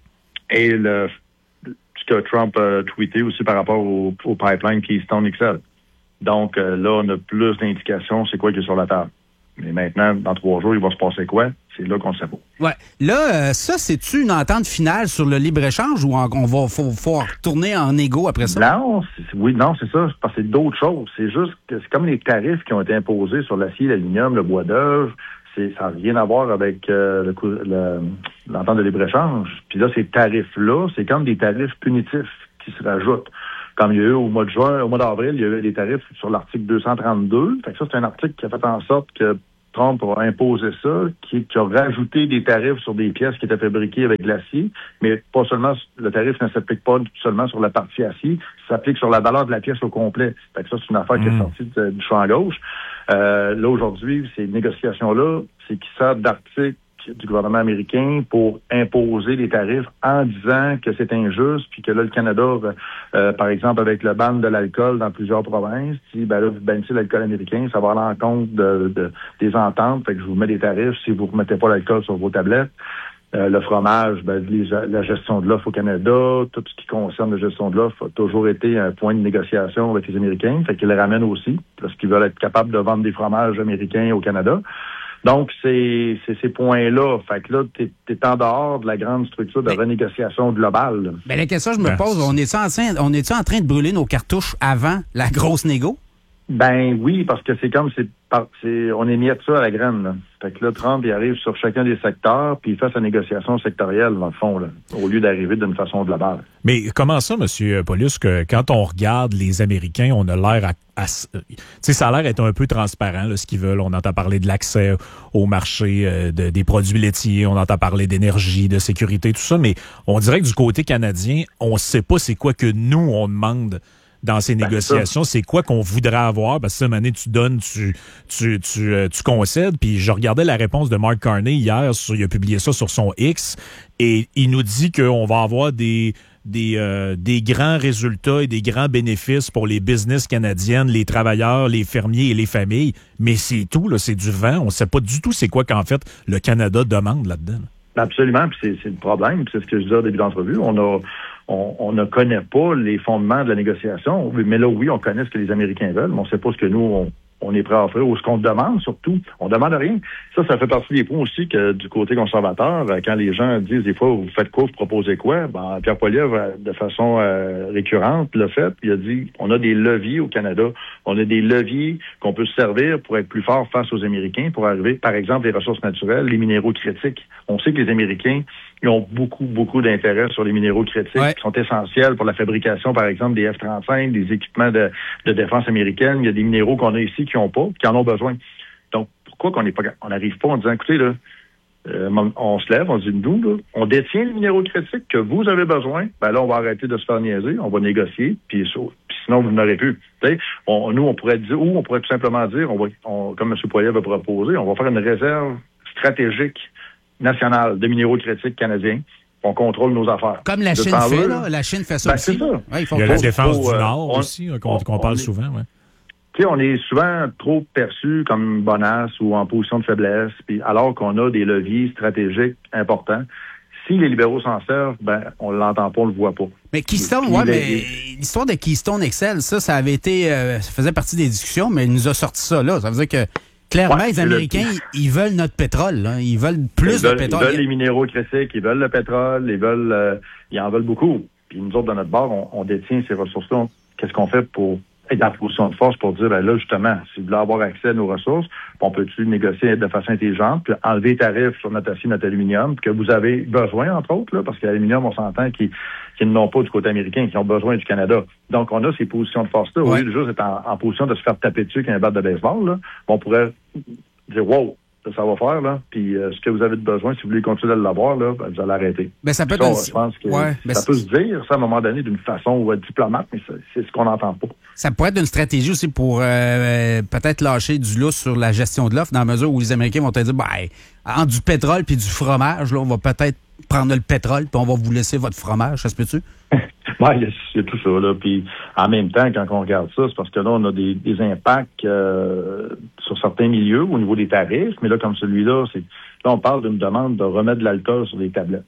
et le, ce que Trump a tweeté aussi par rapport au, au pipeline Keystone X L. Donc euh, là, on a plus d'indications, c'est quoi qui est sur la table. Mais maintenant, dans trois jours, il va se passer quoi? C'est là qu'on ne sait pas. Ouais. Là, euh, ça, c'est-tu une entente finale sur le libre-échange ou en, on va faut, faut retourner en égo après ça? Non, c'est, oui, non, c'est ça. Parce que c'est d'autres choses. C'est juste que c'est comme les tarifs qui ont été imposés sur l'acier, l'aluminium, le bois d'œuvre. C'est, ça n'a rien à voir avec euh, le, le, l'entente de libre-échange. Puis là, ces tarifs-là, c'est comme des tarifs punitifs qui se rajoutent. Comme il y a eu au mois de juin, au mois d'avril, il y a eu des tarifs sur l'article deux cent trente-deux. Fait que ça, c'est un article qui a fait en sorte que Trump a imposé ça, qui, qui a rajouté des tarifs sur des pièces qui étaient fabriquées avec de l'acier, mais pas seulement, le tarif ne s'applique pas seulement sur la partie acier, ça s'applique sur la valeur de la pièce au complet. Fait que ça, c'est une affaire mmh. qui est sortie de, du champ gauche. Euh, là, aujourd'hui, ces négociations-là, c'est qui sortent d'articles du gouvernement américain pour imposer des tarifs en disant que c'est injuste, puis que là, le Canada, euh, par exemple, avec le ban de l'alcool dans plusieurs provinces, dit, ben là, vous bannissez l'alcool américain, ça va à l'encontre de, de, des ententes, fait que je vous mets des tarifs si vous ne remettez pas l'alcool sur vos tablettes. Euh, le fromage, ben, les, la gestion de l'offre au Canada, tout ce qui concerne la gestion de l'offre a toujours été un point de négociation avec les Américains, fait qu'ils le ramènent aussi, parce qu'ils veulent être capables de vendre des fromages américains au Canada. Donc, c'est, c'est ces points-là. Fait que là, t'es, t'es en dehors de la grande structure de mais, renégociation globale. Ben, la question que je me pose, on est-tu en train, on est-tu en train de brûler nos cartouches avant la grosse négo? Ben oui, parce que c'est comme, c'est, c'est on est mis de ça à la graine, là. Fait que là, Trump, il arrive sur chacun des secteurs, puis il fait sa négociation sectorielle, dans le fond, là, au lieu d'arriver d'une façon globale. Mais comment ça, M. Paulus, que quand on regarde les Américains, on a l'air à... à tu sais, ça a l'air d'être un peu transparent, là, ce qu'ils veulent. On entend parler de l'accès au marché euh, de, des produits laitiers, on entend parler d'énergie, de sécurité, tout ça, mais on dirait que du côté canadien, on ne sait pas c'est quoi que nous, on demande dans ces ben, négociations, c'est quoi qu'on voudrait avoir? Parce que cette année, tu donnes, tu, tu, tu, euh, tu concèdes. Puis je regardais la réponse de Mark Carney hier, sur, il a publié ça sur son X, et il nous dit qu'on va avoir des, des, euh, des grands résultats et des grands bénéfices pour les business canadiennes, les travailleurs, les fermiers et les familles. Mais c'est tout, là, c'est du vent. On ne sait pas du tout c'est quoi qu'en fait le Canada demande là-dedans. Absolument, puis c'est, c'est le problème. Puis c'est ce que je disais au début de l'entrevue. On a... On, on ne connaît pas les fondements de la négociation, mais là, oui, on connaît ce que les Américains veulent, mais on ne sait pas ce que nous, on, on est prêt à offrir ou ce qu'on demande, surtout. On demande rien. Ça, ça fait partie des points aussi que du côté conservateur, quand les gens disent des fois, vous faites quoi, vous proposez quoi, ben, Pierre Poilievre, de façon euh, récurrente, l'a fait. Il a dit, on a des leviers au Canada. On a des leviers qu'on peut se servir pour être plus fort face aux Américains, pour arriver, par exemple, les ressources naturelles, les minéraux critiques. On sait que les Américains, ils ont beaucoup, beaucoup d'intérêt sur les minéraux critiques ouais. qui sont essentiels pour la fabrication, par exemple, des F trente-cinq, des équipements de, de défense américaine. Il y a des minéraux qu'on a ici qui n'ont pas, qui en ont besoin. Donc, pourquoi qu'on n'est pas, on n'arrive pas en disant, écoutez, là, euh, on se lève, on dit, nous, là, on détient les minéraux critiques que vous avez besoin, ben là, on va arrêter de se faire niaiser, on va négocier, puis, puis sinon, vous n'aurez plus. On, nous, on pourrait dire, ou on pourrait tout simplement dire, on va, on, comme M. Poilievre a proposé, on va faire une réserve stratégique nationale de minéraux critiques canadiens. On contrôle nos affaires. Comme la Chine fait, là. La Chine fait ça ben, aussi. C'est ça. Ouais, il, faut il y a la défense faut, du Nord on, aussi, qu'on, qu'on parle on est, souvent. Ouais. Tu sais, on est souvent trop perçu comme bonasse ou en position de faiblesse, puis alors qu'on a des leviers stratégiques importants. Si les libéraux s'en servent, ben, on l'entend pas, on le voit pas. Mais Keystone, ouais, mais l'histoire de Keystone X L, ça, ça avait été, euh, ça faisait partie des discussions, mais il nous a sorti ça, là. Ça veut dire que clairement, ouais, les Américains, le... ils veulent notre pétrole. Là. Ils veulent plus ils veulent, de pétrole. Ils veulent les minéraux critiques, ils veulent le pétrole, ils veulent, euh, ils en veulent beaucoup. Puis nous autres, de notre bord, on, on détient ces ressources-là. Qu'est-ce qu'on fait pour être en position de force pour dire, ben là, justement, si vous voulez avoir accès à nos ressources, on peut-tu négocier de façon intelligente, puis enlever les tarifs sur notre acier, notre aluminium, que vous avez besoin, entre autres, là, parce que l'aluminium, on s'entend qu'ils, qu'ils n'ont pas du côté américain, qu'ils ont besoin du Canada. Donc, on a ces positions de force-là. Ouais. Au lieu de juste être en, en position de se faire taper dessus avec un bat de baseball, là, on pourrait dire, wow, ça va faire, là. Puis, euh, ce que vous avez de besoin, si vous voulez continuer à l'avoir, là, ben, vous allez arrêter. Ben, ça peut ça, être je pense que ouais, ça peut se dire, ça, à un moment donné, d'une façon euh, diplomate, mais c'est, c'est ce qu'on n'entend pas. Ça pourrait être une stratégie aussi pour euh, peut-être lâcher du lousse sur la gestion de l'offre, dans la mesure où les Américains vont te dire, ben, entre du pétrole puis du fromage, là, on va peut-être prendre le pétrole puis on va vous laisser votre fromage. Ça se peut-tu? Oui, il y a tout ça, là. Puis, en même temps, quand on regarde ça, c'est parce que là, on a des, des impacts euh, sur certains milieux au niveau des tarifs. Mais là, comme celui-là, c'est là, on parle d'une demande de remettre de l'alcool sur les tablettes.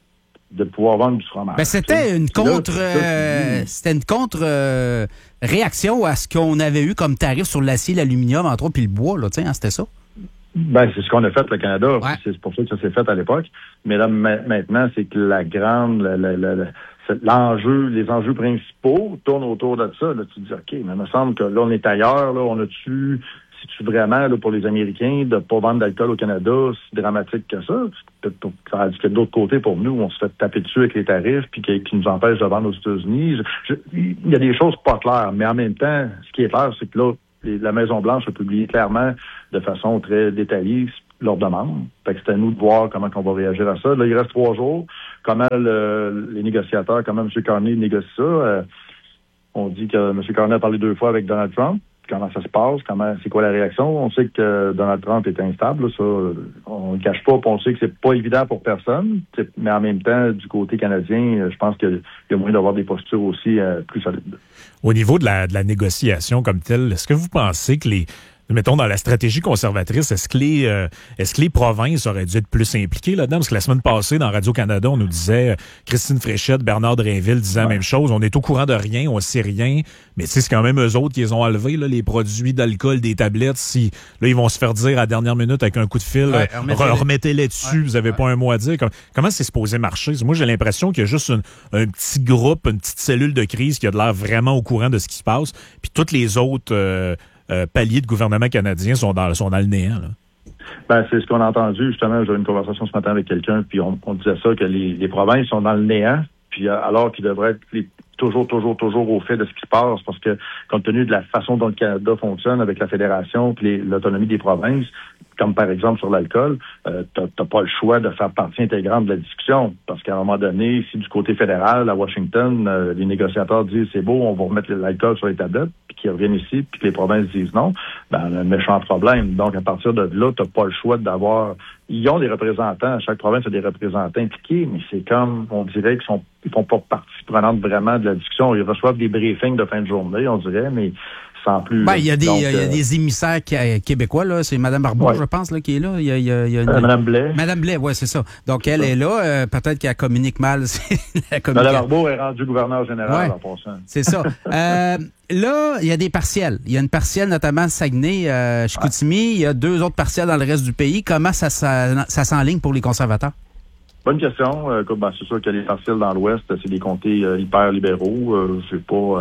de pouvoir vendre du fromage. Ben, c'était une contre, là, là, euh, c'était une contre euh, réaction à ce qu'on avait eu comme tarif sur l'acier, l'aluminium, entre autres, puis le bois, là, tu sais, hein, c'était ça? Ben, c'est ce qu'on a fait, le Canada. Ouais. C'est pour ça que ça s'est fait à l'époque. Mais là, ma- maintenant, c'est que la grande, la, la, la, la, c'est l'enjeu, les enjeux principaux tournent autour de ça. Là, tu te dis, OK, mais il me semble que là, on est ailleurs, là, on a-tu, c'est-tu vraiment, là, pour les Américains, de pas vendre d'alcool au Canada, si dramatique que ça? C'est peut-être, ça dit que de l'autre côté, pour nous, on se fait taper dessus avec les tarifs, puis qui, qui nous empêchent de vendre aux États-Unis. Je, je, il y a des choses pas claires, mais en même temps, ce qui est clair, c'est que là, les, la Maison-Blanche a publié clairement, de façon très détaillée, leur demande. Fait que c'est à nous de voir comment on va réagir à ça. Là, il reste trois jours. Comment le, les négociateurs, comment M. Carney négocie ça? Euh, on dit que M. Carney a parlé deux fois avec Donald Trump. Comment ça se passe? Comment, c'est quoi la réaction? On sait que Donald Trump est instable. Là, ça, on ne le cache pas. Puis on sait que c'est pas évident pour personne. Mais en même temps, du côté canadien, je pense qu'il y a moyen d'avoir des postures aussi euh, plus solides. Au niveau de la, de la négociation comme telle, est-ce que vous pensez que les mettons, dans la stratégie conservatrice, est-ce que les euh, est-ce que les provinces auraient dû être plus impliquées là-dedans? Parce que la semaine passée, dans Radio-Canada, on nous disait, euh, Christine Fréchette, Bernard Drainville disaient ouais. la même chose. On est au courant de rien, on sait rien. Mais tu sais, c'est quand même eux autres qui les ont enlevés, là, les produits d'alcool, des tablettes. Si là, ils vont se faire dire à la dernière minute avec un coup de fil, ouais, euh, remettez-les, remettez-les dessus, ouais, vous avez ouais. pas un mot à dire. Comment, comment c'est supposé marcher? Moi, j'ai l'impression qu'il y a juste une, un petit groupe, une petite cellule de crise qui a de l'air vraiment au courant de ce qui se passe. Puis toutes les autres euh, Euh, paliers de gouvernement canadien sont dans, sont dans le néant. Là. Ben, c'est ce qu'on a entendu. Justement, j'ai eu une conversation ce matin avec quelqu'un, puis on, on disait ça, que les, les provinces sont dans le néant, puis alors qu'ils devraient être les, toujours, toujours, toujours au fait de ce qui se passe, parce que compte tenu de la façon dont le Canada fonctionne avec la fédération puis les, l'autonomie des provinces, comme par exemple sur l'alcool, euh, t'as, t'as pas le choix de faire partie intégrante de la discussion. Parce qu'à un moment donné, si du côté fédéral, à Washington, euh, les négociateurs disent c'est beau, on va remettre l'alcool sur les tablettes, puis qu'ils reviennent ici, puis que les provinces disent non, ben un méchant problème. Donc à partir de là, t'as pas le choix d'avoir. Ils ont des représentants, chaque province a des représentants impliqués, mais c'est comme on dirait qu'ils sont ils font pas partie prenante vraiment de la discussion. Ils reçoivent des briefings de fin de journée, on dirait, mais sans plus. Ben, il y a des, Donc, il y a euh, des émissaires québécois, là. C'est Mme Barbeau, ouais. je pense, là, qui est là. Il y a, il y a, il y a une... euh, Mme Blais. Mme Blais, oui, c'est ça. Donc, c'est elle ça. est là. Euh, peut-être qu'elle communique mal. la communique... Mme Barbeau est rendue gouverneur général, ouais. en passant. C'est ça. euh, là, il y a des partiels. Il y a une partielle, notamment à Saguenay, euh, Chicoutimi. Ouais. Il y a deux autres partiels dans le reste du pays. Comment ça, ça, ça s'enligne pour les conservateurs? Bonne question. Euh, ben, c'est sûr que les partiels dans l'Ouest, c'est des comtés euh, hyper libéraux. Euh, j'ai pas... Euh,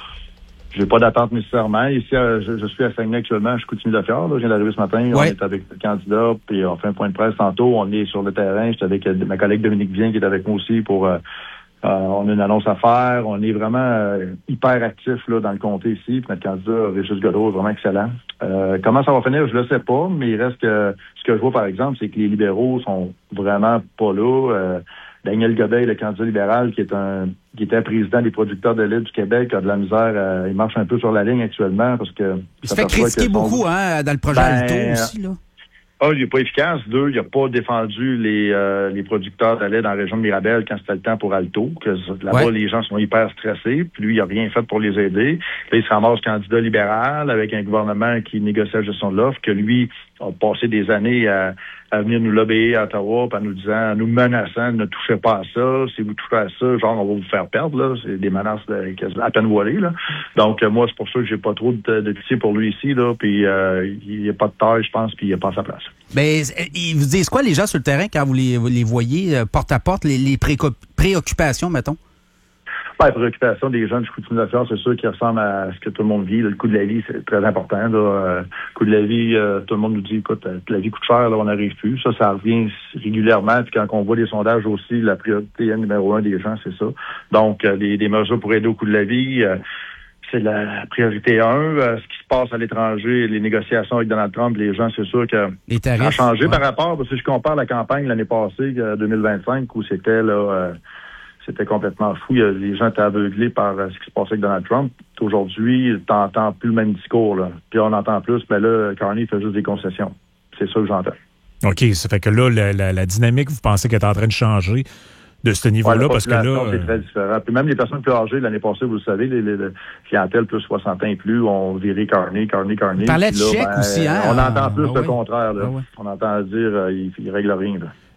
J'ai pas d'attente nécessairement. Ici, euh, je, je suis à Saguenay actuellement, je continue de faire. Je viens d'arriver ce matin. Ouais. On est avec le candidat, puis on fait un point de presse tantôt. On est sur le terrain. J'étais avec euh, ma collègue Dominique Vien qui est avec moi aussi pour... Euh, euh, on a une annonce à faire. On est vraiment euh, hyper actif là dans le comté ici. Puis notre candidat, Régis Godreau, est vraiment excellent. Euh, comment ça va finir, je le sais pas, mais il reste que... Ce que je vois, par exemple, c'est que les libéraux sont vraiment pas là. Euh, Daniel Gobeil, le candidat libéral, qui est un qui était président des producteurs de lait du Québec, a de la misère. Euh, il marche un peu sur la ligne actuellement parce que... Il se fait critiquer beaucoup son... hein, dans le projet ben, Alto aussi, là. Un, il n'est pas efficace. Deux, il n'a pas défendu les euh, les producteurs de lait dans la région de Mirabel quand c'était le temps pour Alto. Que là-bas, ouais. les gens sont hyper stressés. Puis lui, il n'a rien fait pour les aider. Là, il se ramasse candidat libéral avec un gouvernement qui négocie la gestion de l'offre, que lui a passé des années à, à venir nous lobbyer à Ottawa, en nous disant, en nous menaçant, ne touchez pas à ça. Si vous touchez à ça, genre, on va vous faire perdre. Là, c'est des menaces de, à peine voilées. Là. Donc, euh, moi, c'est pour ça que j'ai pas trop de, de pitié pour lui ici. Là. Puis, euh, il n'y a pas de taille, je pense, puis il n'y a pas sa place. Mais ils vous disent quoi, les gens sur le terrain, quand vous les, vous les voyez porte à porte, les, les pré- préoccupations, mettons? Ben, la préoccupation des jeunes du Chicoutimi, c'est sûr qu'ils ressemblent à ce que tout le monde vit. Là. Le coût de la vie, c'est très important. Là. Euh, le coût de la vie, euh, tout le monde nous dit, écoute, euh, la vie coûte cher, là, on n'arrive plus. Ça, ça revient régulièrement. Puis quand on voit les sondages aussi, la priorité numéro un des gens, c'est ça. Donc, euh, des, des mesures pour aider au coût de la vie, euh, c'est la priorité un. Euh, ce qui se passe à l'étranger, les négociations avec Donald Trump, les gens, c'est sûr que les tarifs, ça a changé ouais. par rapport, si je compare la campagne l'année passée, euh, deux mille vingt-cinq, où c'était là... Euh, C'était complètement fou. Les gens étaient aveuglés par ce qui se passait avec Donald Trump. Aujourd'hui, t'entends plus le même discours. Là. Puis on entend plus, mais là, Carney fait juste des concessions. C'est ça que j'entends. OK, ça fait que là, la, la, la dynamique, vous pensez qu'elle est en train de changer de ce niveau-là? Ouais, parce que là, c'est très différent. Puis même les personnes plus âgées, l'année passée, vous le savez, les, les, les clientèles plus soixante ans et plus ont viré Carney, Carney, Carney. Il parlait de chèque ben, aussi, hein? On entend plus ah, le ouais. contraire. Là. Ah, ouais. On entend dire euh, il, il règle rien. Là.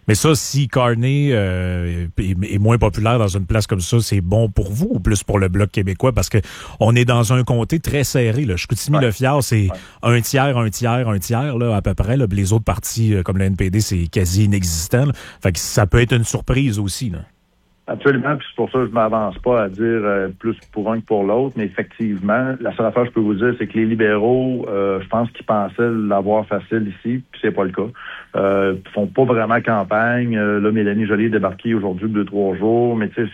Mais ça, si Carney euh, est, est moins populaire dans une place comme ça, c'est bon pour vous ou plus pour le Bloc québécois? Parce que on est dans un comté très serré. Là. Chicoutimi-Le-Fjord, c'est ouais. un tiers, un tiers, un tiers là, à peu près. Là. Les autres partis, comme le N P D, c'est quasi inexistant. Là. Fait que ça peut être une surprise aussi. Là. Absolument, puis c'est pour ça que je m'avance pas à dire euh, plus pour un que pour l'autre, mais effectivement, la seule affaire que je peux vous dire, c'est que les libéraux, euh, je pense qu'ils pensaient l'avoir facile ici, puis c'est pas le cas. Euh, ils font pas vraiment campagne. Euh, là, Mélanie Joly est débarquée aujourd'hui deux, trois jours, mais tu sais,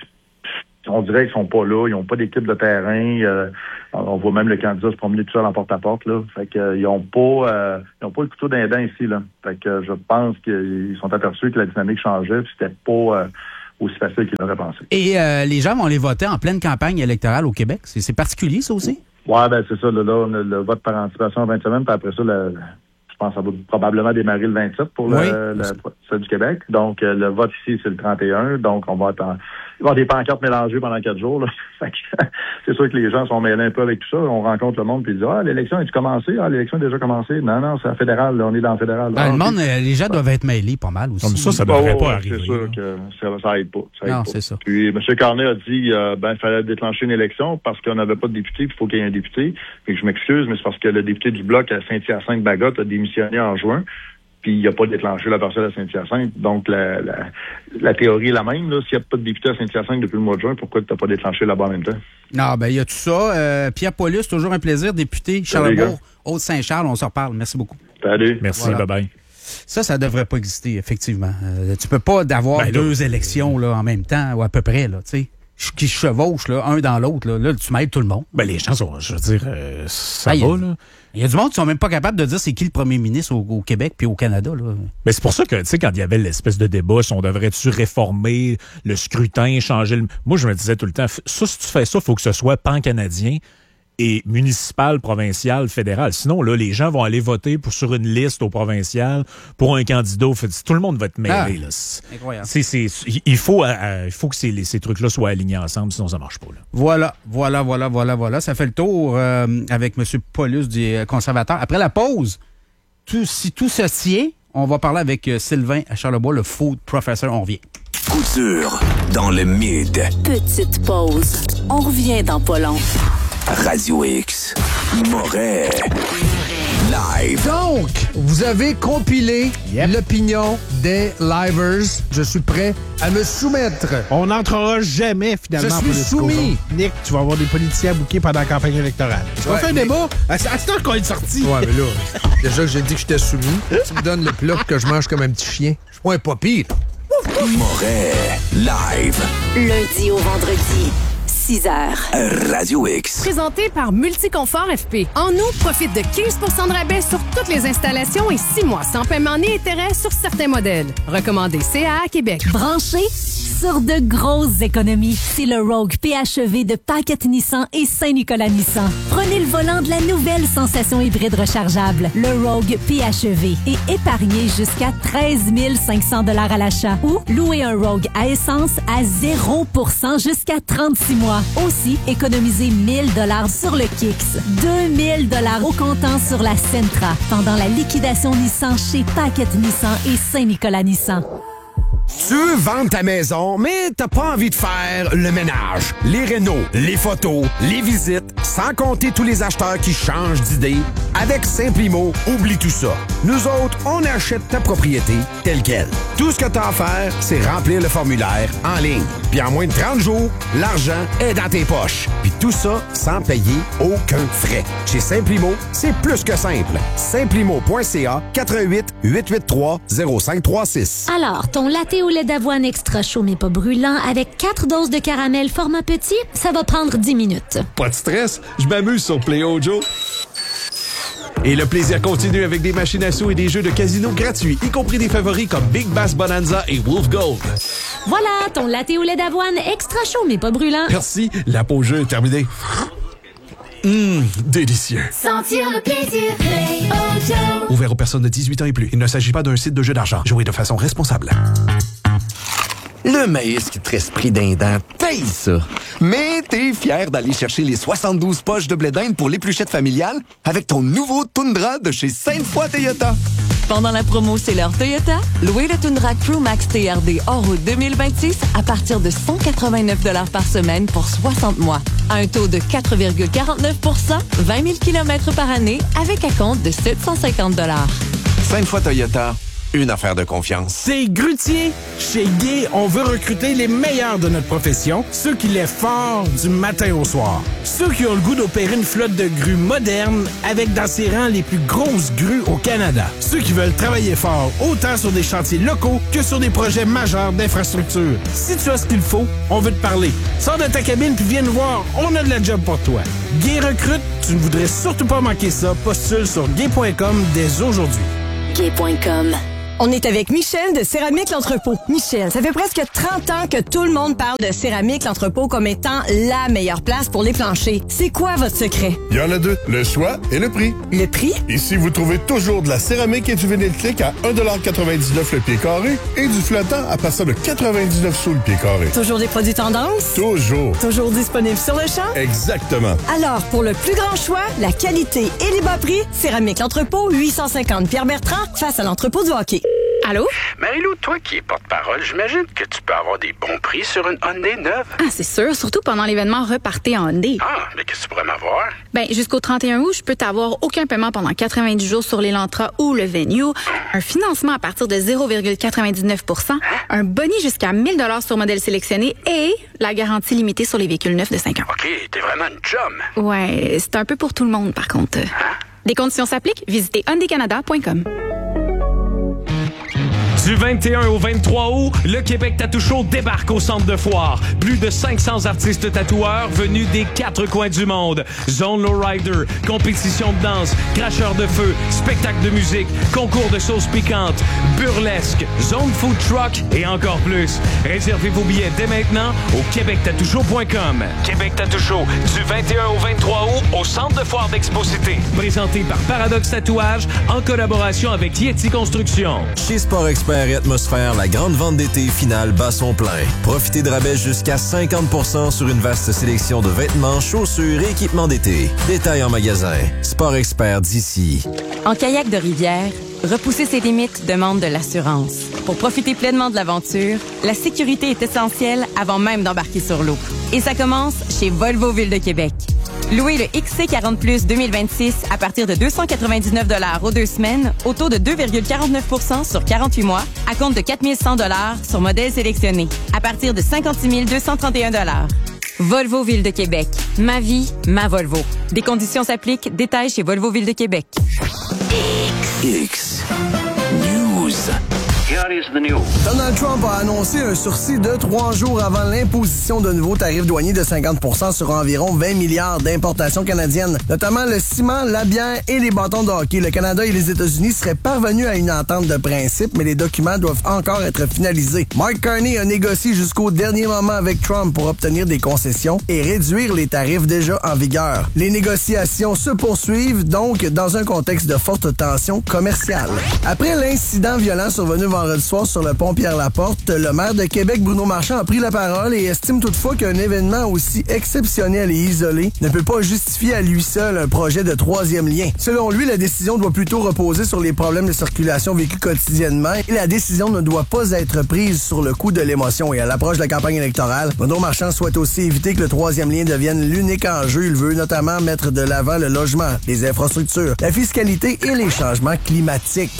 on dirait qu'ils sont pas là, ils ont pas d'équipe de terrain. Euh, on voit même le candidat se promener tout seul en porte-à-porte, là. Fait que euh, ils ont pas euh, ils ont pas le couteau d'un dent ici, là. Fait que euh, je pense qu'ils sont aperçus que la dynamique changeait, puis c'était pas euh, aussi facile qu'ils l'auraient pensé. Et euh, les gens vont les voter en pleine campagne électorale au Québec. C'est, c'est particulier, ça aussi? Ouais, ben c'est ça. Là, là on a le vote par anticipation en vingt semaines, puis après ça, le, je pense que ça va probablement démarrer le vingt-sept pour le, oui. le, celle du Québec. Donc, euh, le vote ici, c'est le trente et un. Donc, on va attendre. Il va y avoir des pancartes mélangées pendant quatre jours. Là. Fait que, c'est sûr que les gens sont mêlés un peu avec tout ça. On rencontre le monde puis ils disent « Ah, l'élection a-tu commencé? Ah, l'élection a déjà commencé. » Non, non, c'est en fédéral. Là, on est dans le fédéral. Ben, ah, le monde, euh, les gens doivent être mêlés pas mal aussi. Comme ça, ça devrait oh, pas ouais, arriver. C'est sûr que ça, ça aide pas. Ça aide non, pas. c'est ça. Puis, M. Carney a dit euh, ben, il fallait déclencher une élection parce qu'on n'avait pas de député puis il faut qu'il y ait un député. Puis je m'excuse, mais c'est parce que le député du Bloc à Saint-Hyacinthe-Bagotte a démissionné en juin. Puis il n'y a pas déclenché la parcelle à Saint-Hyacinthe. Donc, la, la, la théorie est la même. Là. S'il n'y a pas de député à Saint-Hyacinthe depuis le mois de juin, pourquoi tu n'as pas déclenché là-bas en même temps? Non, ben il y a tout ça. Euh, Pierre Paulus, toujours un plaisir. Député Charlebourg, Haute-Saint-Charles, on se reparle. Merci beaucoup. Salut. Merci, voilà. Bye-bye. Ça, ça devrait pas exister, effectivement. Euh, tu peux pas avoir ben, deux là, élections là, en même temps, ou à peu près, là, tu sais. Qui se chevauchent, là, un dans l'autre, là. Là, tu m'aides tout le monde. Ben, les gens sont, je veux dire, euh, ça ben, va, a, là. Il y a du monde qui sont même pas capables de dire c'est qui le premier ministre au, au Québec puis au Canada, là. Mais c'est pour ça que, tu sais, quand il y avait l'espèce de débat, si on devrait-tu réformer le scrutin, changer le... Moi, je me disais tout le temps, ça, si tu fais ça, il faut que ce soit pan-canadien et municipal, provincial, fédéral. Sinon, là, les gens vont aller voter pour, sur une liste au provincial pour un candidat. Tout le monde va être mêlé. Ah, là. Incroyable. C'est, c'est, il faut, euh, il faut que ces, ces trucs-là soient alignés ensemble, sinon ça marche pas. Là. Voilà, voilà, voilà, voilà, voilà. Ça fait le tour euh, avec M. Paulus du conservateur. Après la pause, tout, si tout se tient, on va parler avec euh, Sylvain à Charlebois, le food professor. On revient. Couture dans le mid. Petite pause. On revient dans pas long. Radio X. Moret. Live. Donc, vous avez compilé yep. l'opinion des livers. Je suis prêt à me soumettre. On n'entrera jamais, finalement. Je suis soumis. Nick, tu vas avoir des politiciens bouqués pendant la campagne électorale. Tu ouais, vas faire un mais... débat? À ce temps qu'on est sorti. Ouais, mais là, déjà que j'ai dit que j'étais soumis, tu me donnes le plat que je mange comme un petit chien. Je suis pas un papy. Moret. Live. Lundi au vendredi. six heures. Radio X. Présenté par Multiconfort F P. En août, profite de quinze pour cent de rabais sur toutes les installations et six mois sans paiement ni intérêt sur certains modèles. Recommandé C A A Québec. Branché sur de grosses économies. C'est le Rogue P H E V de Paquette Nissan et Saint-Nicolas Nissan. Prenez le volant de la nouvelle sensation hybride rechargeable, le Rogue P H E V, et épargnez jusqu'à treize mille cinq cents dollars à l'achat. Ou louez un Rogue à essence à zéro pour cent jusqu'à trente-six mois. Aussi, économisez mille dollars sur le Kicks, deux mille dollars au comptant sur la Sentra pendant la liquidation Nissan chez Paquette Nissan et Saint-Nicolas Nissan. Tu veux vendre ta maison, mais t'as pas envie de faire le ménage, les rénaux, les photos, les visites, sans compter tous les acheteurs qui changent d'idée. Avec Simplimo, oublie tout ça. Nous autres, on achète ta propriété telle quelle. Tout ce que t'as à faire, c'est remplir le formulaire en ligne. Puis en moins de trente jours, l'argent est dans tes poches. Puis tout ça sans payer aucun frais. Chez Simplimo, c'est plus que simple. Simplimo point C A quatre un huit, huit huit trois, zéro cinq trois six. Alors, ton latte au lait d'avoine extra chaud mais pas brûlant avec quatre doses de caramel format petit, ça va prendre dix minutes. Pas de stress, je m'amuse sur Play-O-Joe. Et le plaisir continue avec des machines à sous et des jeux de casino gratuits, y compris des favoris comme Big Bass Bonanza et Wolf Gold. Voilà, ton latte au lait d'avoine extra chaud mais pas brûlant. Merci, la pause jeu est terminée. Hum, délicieux. Sentir le plaisir, Play-O-Joe. Ouvert aux personnes de dix-huit ans et plus. Il ne s'agit pas d'un site de jeu d'argent. Jouez de façon responsable. Le maïs qui te reste pris d'un dent, taille ça. Mais t'es fier d'aller chercher les soixante-douze poches de blé d'Inde pour l'épluchette familiale avec ton nouveau Tundra de chez Sainte-Foy Toyota. Pendant la promo C'est l'heure Toyota, louez le Tundra Crewmax T R D hors route deux mille vingt-six à partir de cent quatre-vingt-neuf dollars par semaine pour soixante mois. À un taux de quatre virgule quarante-neuf pour cent, vingt mille kilomètres par année avec acompte de sept cent cinquante dollars. Cinq fois Toyota, une affaire de confiance. C'est Grutier. Chez Guy, on veut recruter les meilleurs de notre profession, ceux qui lèvent fort du matin au soir. Ceux qui ont le goût d'opérer une flotte de grues moderne avec dans ses rangs les plus grosses grues au Canada. Ceux qui veulent travailler fort autant sur des chantiers locaux que sur des projets majeurs d'infrastructure. Si tu as ce qu'il faut, on veut te parler. Sors de ta cabine puis viens nous voir, on a de la job pour toi. Guy recrute, tu ne voudrais surtout pas manquer ça. Postule sur gay point com dès aujourd'hui. gay point com. On est avec Michel de Céramique L'Entrepôt. Michel, ça fait presque trente ans que tout le monde parle de Céramique L'Entrepôt comme étant la meilleure place pour les planchers. C'est quoi votre secret? Il y en a deux, le choix et le prix. Le prix? Ici, vous trouvez toujours de la céramique et du vinyle clic à un dollar quatre-vingt-dix-neuf le pied carré et du flottant à partir de quatre-vingt-dix-neuf sous le pied carré. Toujours des produits tendance? Toujours. Toujours disponibles sur le champ? Exactement. Alors, pour le plus grand choix, la qualité et les bas prix, Céramique L'Entrepôt, huit cent cinquante Pierre-Bertrand, face à l'entrepôt du hockey. Allô? Marie-Lou, toi qui es porte-parole, j'imagine que tu peux avoir des bons prix sur une Hyundai neuve. Ah, c'est sûr, surtout pendant l'événement Repartez en Hyundai. Ah, mais qu'est-ce que tu pourrais m'avoir? Ben, jusqu'au trente et un août, je peux t'avoir aucun paiement pendant quatre-vingt-dix jours sur l'Elantra ou le Venue, un financement à partir de zéro virgule quatre-vingt-dix-neuf pour cent, un boni jusqu'à mille dollars sur modèle sélectionné et la garantie limitée sur les véhicules neufs de cinq ans. OK, t'es vraiment une chum. Ouais, c'est un peu pour tout le monde, par contre. Hein? Des conditions s'appliquent, visitez hyundai canada point com. Du vingt et un au vingt-trois août, le Québec Tattoo Show débarque au centre de foire. Plus de cinq cents artistes tatoueurs venus des quatre coins du monde. Zone Lowrider, compétition de danse, cracheur de feu, spectacle de musique, concours de sauce piquante, burlesque, zone food truck et encore plus. Réservez vos billets dès maintenant au québec tattoo show point com. Québec Tattoo Show, du vingt et un au vingt-trois août, au centre de foire d'Expo-Cité. Présenté par Paradoxe Tatouage en collaboration avec Yeti Construction. Chez Sport Expert et Atmosphère, la grande vente d'été finale bat son plein. Profitez de rabais jusqu'à cinquante pour cent sur une vaste sélection de vêtements, chaussures et équipements d'été. Détails en magasin. Sport Expert d'ici. En kayak de rivière, repousser ses limites demande de l'assurance. Pour profiter pleinement de l'aventure, la sécurité est essentielle avant même d'embarquer sur l'eau. Et ça commence chez Volvo Ville de Québec. Louez le X C quarante plus deux mille vingt-six à partir de deux cent quatre-vingt-dix-neuf dollars aux deux semaines, au taux de deux virgule quarante-neuf pour cent sur quarante-huit mois, à compte de quatre mille cent dollars sur modèle sélectionné, à partir de cinquante-six mille deux cent trente et un dollars. Volvo Ville de Québec. Ma vie, ma Volvo. Des conditions s'appliquent. Détails chez Volvo Ville de Québec. X News. Here is the news. Donald Trump a annoncé un sursis de trois jours avant l'imposition de nouveaux tarifs douaniers de cinquante pour cent sur environ vingt milliards d'importations canadiennes, notamment le ciment, la bière et les bâtons de hockey. Le Canada et les États-Unis seraient parvenus à une entente de principe, mais les documents doivent encore être finalisés. Mark Carney a négocié jusqu'au dernier moment avec Trump pour obtenir des concessions et réduire les tarifs déjà en vigueur. Les négociations se poursuivent donc dans un contexte de forte tension commerciale. Après l'incident violent survenu vendredi soir sur le pont Pierre-Laporte, le maire de Québec, Bruno Marchand, a pris la parole et estime toutefois qu'un événement aussi exceptionnel et isolé ne peut pas justifier à lui seul un projet de troisième lien. Selon lui, la décision doit plutôt reposer sur les problèmes de circulation vécus quotidiennement et la décision ne doit pas être prise sur le coup de l'émotion. Et à l'approche de la campagne électorale, Bruno Marchand souhaite aussi éviter que le troisième lien devienne l'unique enjeu. Il veut notamment mettre de l'avant le logement, les infrastructures, la fiscalité et les changements climatiques.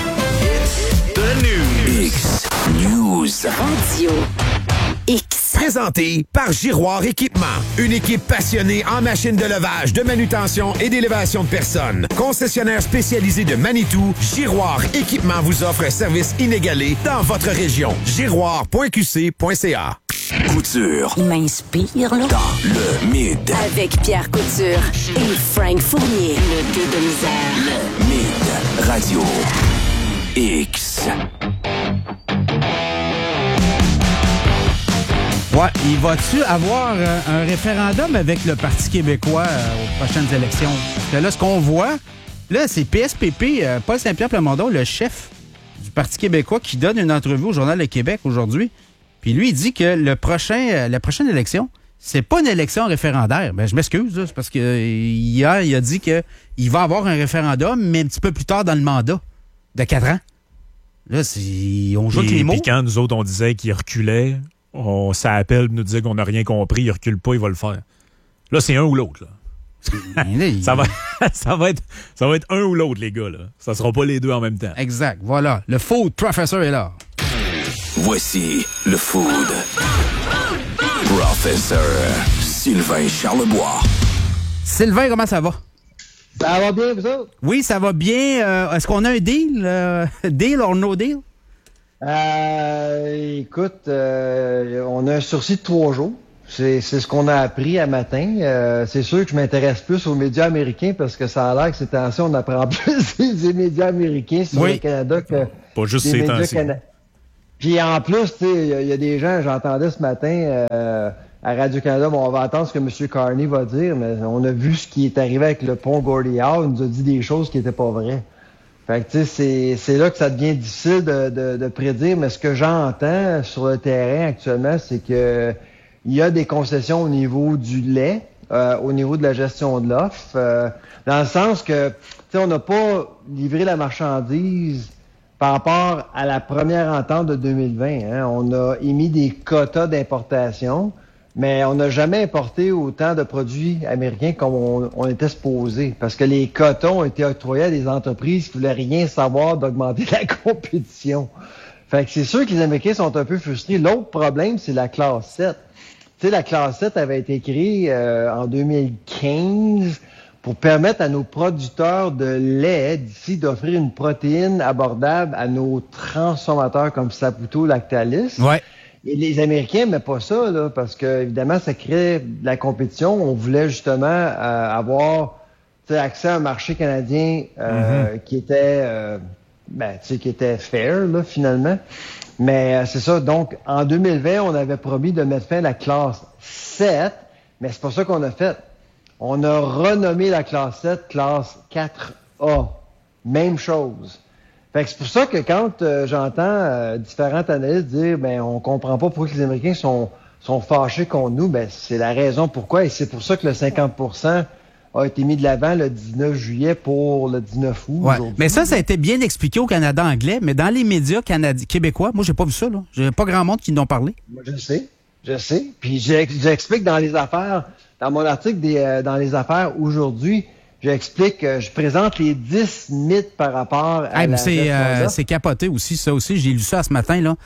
X News. Radio X. Présenté par Giroir Équipement. Une équipe passionnée en machines de levage, de manutention et d'élévation de personnes. Concessionnaire spécialisé de Manitou, Giroir Équipement vous offre un service inégalé dans votre région. giroir point q c point c a. Couture. Il m'inspire, là. Dans le Mid. Avec Pierre Couture et Frank Fournier. Le deux de misère. Le Mid. Radio X. Ouais, il va-tu avoir euh, un référendum avec le Parti québécois euh, aux prochaines élections? Parce que là, ce qu'on voit, là, c'est P S P P, euh, Paul Saint-Pierre Plamondon, le chef du Parti québécois, qui donne une entrevue au Journal de Québec aujourd'hui. Puis lui, il dit que le prochain, euh, la prochaine élection, c'est pas une élection référendaire. Ben, je m'excuse, là, c'est parce que euh, hier, il a dit qu'il va avoir un référendum, mais un petit peu plus tard dans le mandat. De quatre ans. Là, c'est... on joue avec les Puis mots. puis quand nous autres, on disait qu'il reculait, on, ça appelle nous disait qu'on n'a rien compris, il recule pas, il va le faire. Là, c'est un ou l'autre. Là. ça, va, ça, va être, ça va être un ou l'autre, les gars. Là. Ça sera pas les deux en même temps. Exact. Voilà. Le Food Professor est là. Voici le Food Professor Sylvain Charlebois. Sylvain, comment ça va? Ça va bien, vous autres? Oui, ça va bien. Euh, est-ce qu'on a un deal? Euh, deal or no deal? Euh, écoute, euh, on a un sursis de trois jours. C'est, c'est ce qu'on a appris à matin. Euh, c'est sûr que je m'intéresse plus aux médias américains parce que ça a l'air que ces temps-ci, on apprend plus des médias américains sur oui. le Canada que Pas juste des ces médias temps-ci. canadiens. Puis en plus, tu sais, il y, y a des gens, j'entendais ce matin euh, à Radio-Canada, bon, on va attendre ce que M. Carney va dire, mais on a vu ce qui est arrivé avec le pont Gordie Howe. Il nous a dit des choses qui n'étaient pas vraies. Fait que, tu sais, c'est, c'est là que ça devient difficile de, de, de prédire, mais ce que j'entends sur le terrain actuellement, c'est que il y a des concessions au niveau du lait, euh, au niveau de la gestion de l'offre, euh, dans le sens que, tu sais, on n'a pas livré la marchandise par rapport à la première entente de deux mille vingt. Hein. On a émis des quotas d'importation, mais on n'a jamais importé autant de produits américains comme on, on était supposé, parce que les quotas ont été octroyés à des entreprises qui voulaient rien savoir d'augmenter la compétition. Fait que c'est sûr que les Américains sont un peu frustrés. L'autre problème, c'est la classe sept. Tu sais, la classe sept avait été créée euh, en deux mille quinze pour permettre à nos producteurs de lait d'ici d'offrir une protéine abordable à nos transformateurs comme Saputo, Lactalis. Ouais. Et les Américains n'aimaient pas ça, là, parce que évidemment, ça crée de la compétition. On voulait justement euh, avoir accès à un marché canadien euh, mm-hmm. qui était euh, ben, tu sais, qui était fair, là, finalement. Mais euh, c'est ça. Donc, en deux mille vingt, on avait promis de mettre fin à la classe sept, mais c'est pas ça qu'on a fait. On a renommé la classe sept classe quatre A. Même chose. Fait que c'est pour ça que quand euh, j'entends euh, différentes analystes dire ben on comprend pas pourquoi les Américains sont, sont fâchés contre nous, ben c'est la raison pourquoi. Et c'est pour ça que le cinquante pour cent a été mis de l'avant le dix-neuf juillet pour le dix-neuf août. Ouais. Mais ça, ça a été bien expliqué au Canada anglais, mais dans les médias canadi- québécois, moi, j'ai pas vu ça. Là. J'ai pas grand monde qui n'ont parlé. Moi, je sais. Je sais. Puis j'explique dans les affaires, dans mon article des, euh, dans les affaires aujourd'hui, j'explique, euh, je présente les dix mythes par rapport à hey, la c'est, euh, c'est capoté aussi, ça aussi. J'ai lu ça ce matin, là.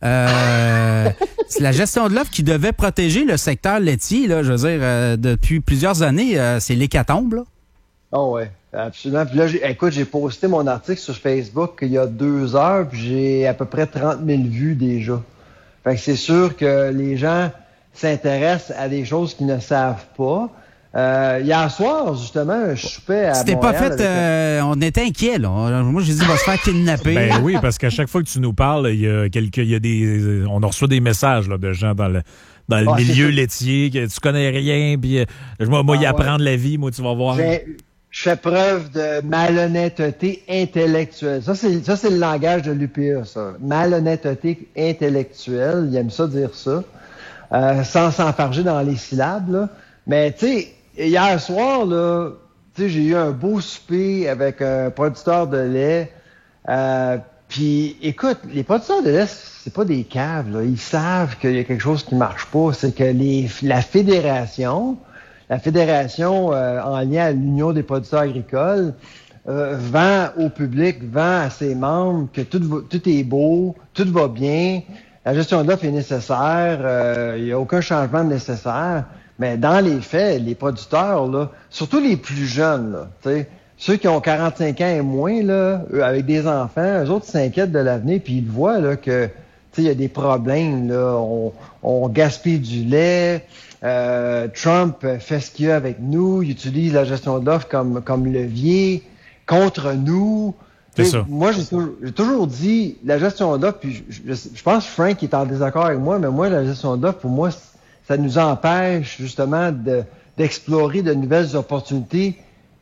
Euh, c'est la gestion de l'offre qui devait protéger le secteur laitier, là, je veux dire, euh, depuis plusieurs années, euh, c'est l'hécatombe, là. Oh ouais, absolument. Puis là, j'ai, écoute, j'ai posté mon article sur Facebook il y a deux heures, puis j'ai à peu près trente mille vues déjà. Fait que c'est sûr que les gens s'intéressent à des choses qu'ils ne savent pas. Euh, hier soir, justement, je soupais à C'était Montréal pas fait, avec... euh, on était inquiets, là. Moi, j'ai dit, il va se faire kidnapper. Ben oui, parce qu'à chaque fois que tu nous parles, il y a quelques, il y a des, on a reçu des messages là, de gens dans le, dans le ah, milieu laitier, que tu connais rien, puis euh, moi, moi ah, y apprendre ouais. la vie, moi, tu vas voir. J'ai, je fais preuve de malhonnêteté intellectuelle. Ça, c'est, ça, c'est le langage de l'U P A, ça. Malhonnêteté intellectuelle. Il aime ça dire ça. Euh, sans s'enfarger dans les syllabes, là. Mais, tu sais, hier soir, là, tu sais, j'ai eu un beau souper avec un producteur de lait. Euh, puis, écoute, les producteurs de lait, c'est pas des caves, là. Ils savent qu'il y a quelque chose qui marche pas. C'est que les, la fédération, la fédération euh, en lien à l'Union des producteurs agricoles, euh, vend au public, vend à ses membres que tout, va, tout est beau, tout va bien, la gestion de l'offre est nécessaire, euh, il n'y a aucun changement nécessaire. Mais dans les faits, les producteurs, là, surtout les plus jeunes, là, t'sais, ceux qui ont quarante-cinq ans et moins, là, eux, avec des enfants, eux autres s'inquiètent de l'avenir, puis ils voient là, que il y a des problèmes. Là, on, on gaspille du lait, euh, Trump fait ce qu'il y a avec nous, il utilise la gestion de l'offre comme, comme levier contre nous. C'est ça. Moi, j'ai toujours, j'ai toujours dit, la gestion d'offre, puis je, je, je pense que Frank est en désaccord avec moi, mais moi, la gestion d'offre, pour moi, ça nous empêche justement de, d'explorer de nouvelles opportunités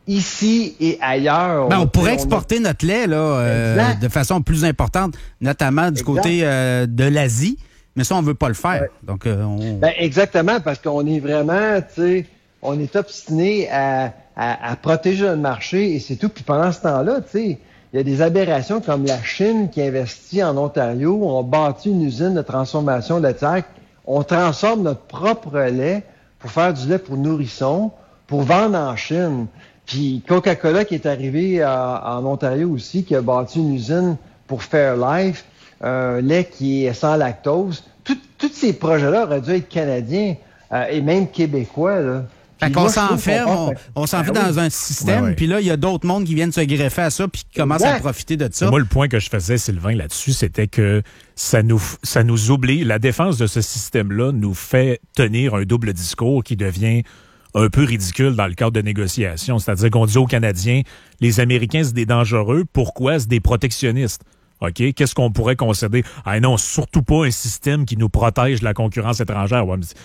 ici et ailleurs. Ben, on, on pourrait on exporter a... notre lait là, euh, de façon plus importante, notamment du exact. côté euh, de l'Asie, mais ça, on veut pas le faire. Ouais. Donc, euh, on... ben, exactement, parce qu'on est vraiment, tu sais, on est obstiné à, à, à protéger notre marché et c'est tout. Puis pendant ce temps-là, tu sais, il y a des aberrations comme la Chine qui investit en Ontario, on bâtit une usine de transformation laitière, on transforme notre propre lait pour faire du lait pour nourrissons, pour vendre en Chine. Puis Coca-Cola qui est arrivé à, en Ontario aussi, qui a bâti une usine pour Fairlife, un lait qui est sans lactose. Tous ces projets-là auraient dû être canadiens euh, et même québécois, là. Fait qu'on s'enferme, on, on s'en fait ben dans oui. un système, ouais, puis là, il y a d'autres mondes qui viennent se greffer à ça, puis qui commencent exact. à profiter de ça. Moi, le point que je faisais, Sylvain, là-dessus, c'était que ça nous, ça nous oublie, la défense de ce système-là nous fait tenir un double discours qui devient un peu ridicule dans le cadre de négociations. C'est-à-dire qu'on dit aux Canadiens, les Américains, c'est des dangereux. Pourquoi? C'est des protectionnistes. OK? Qu'est-ce qu'on pourrait concéder? Ah non, surtout pas un système qui nous protège de la concurrence étrangère. Ouais,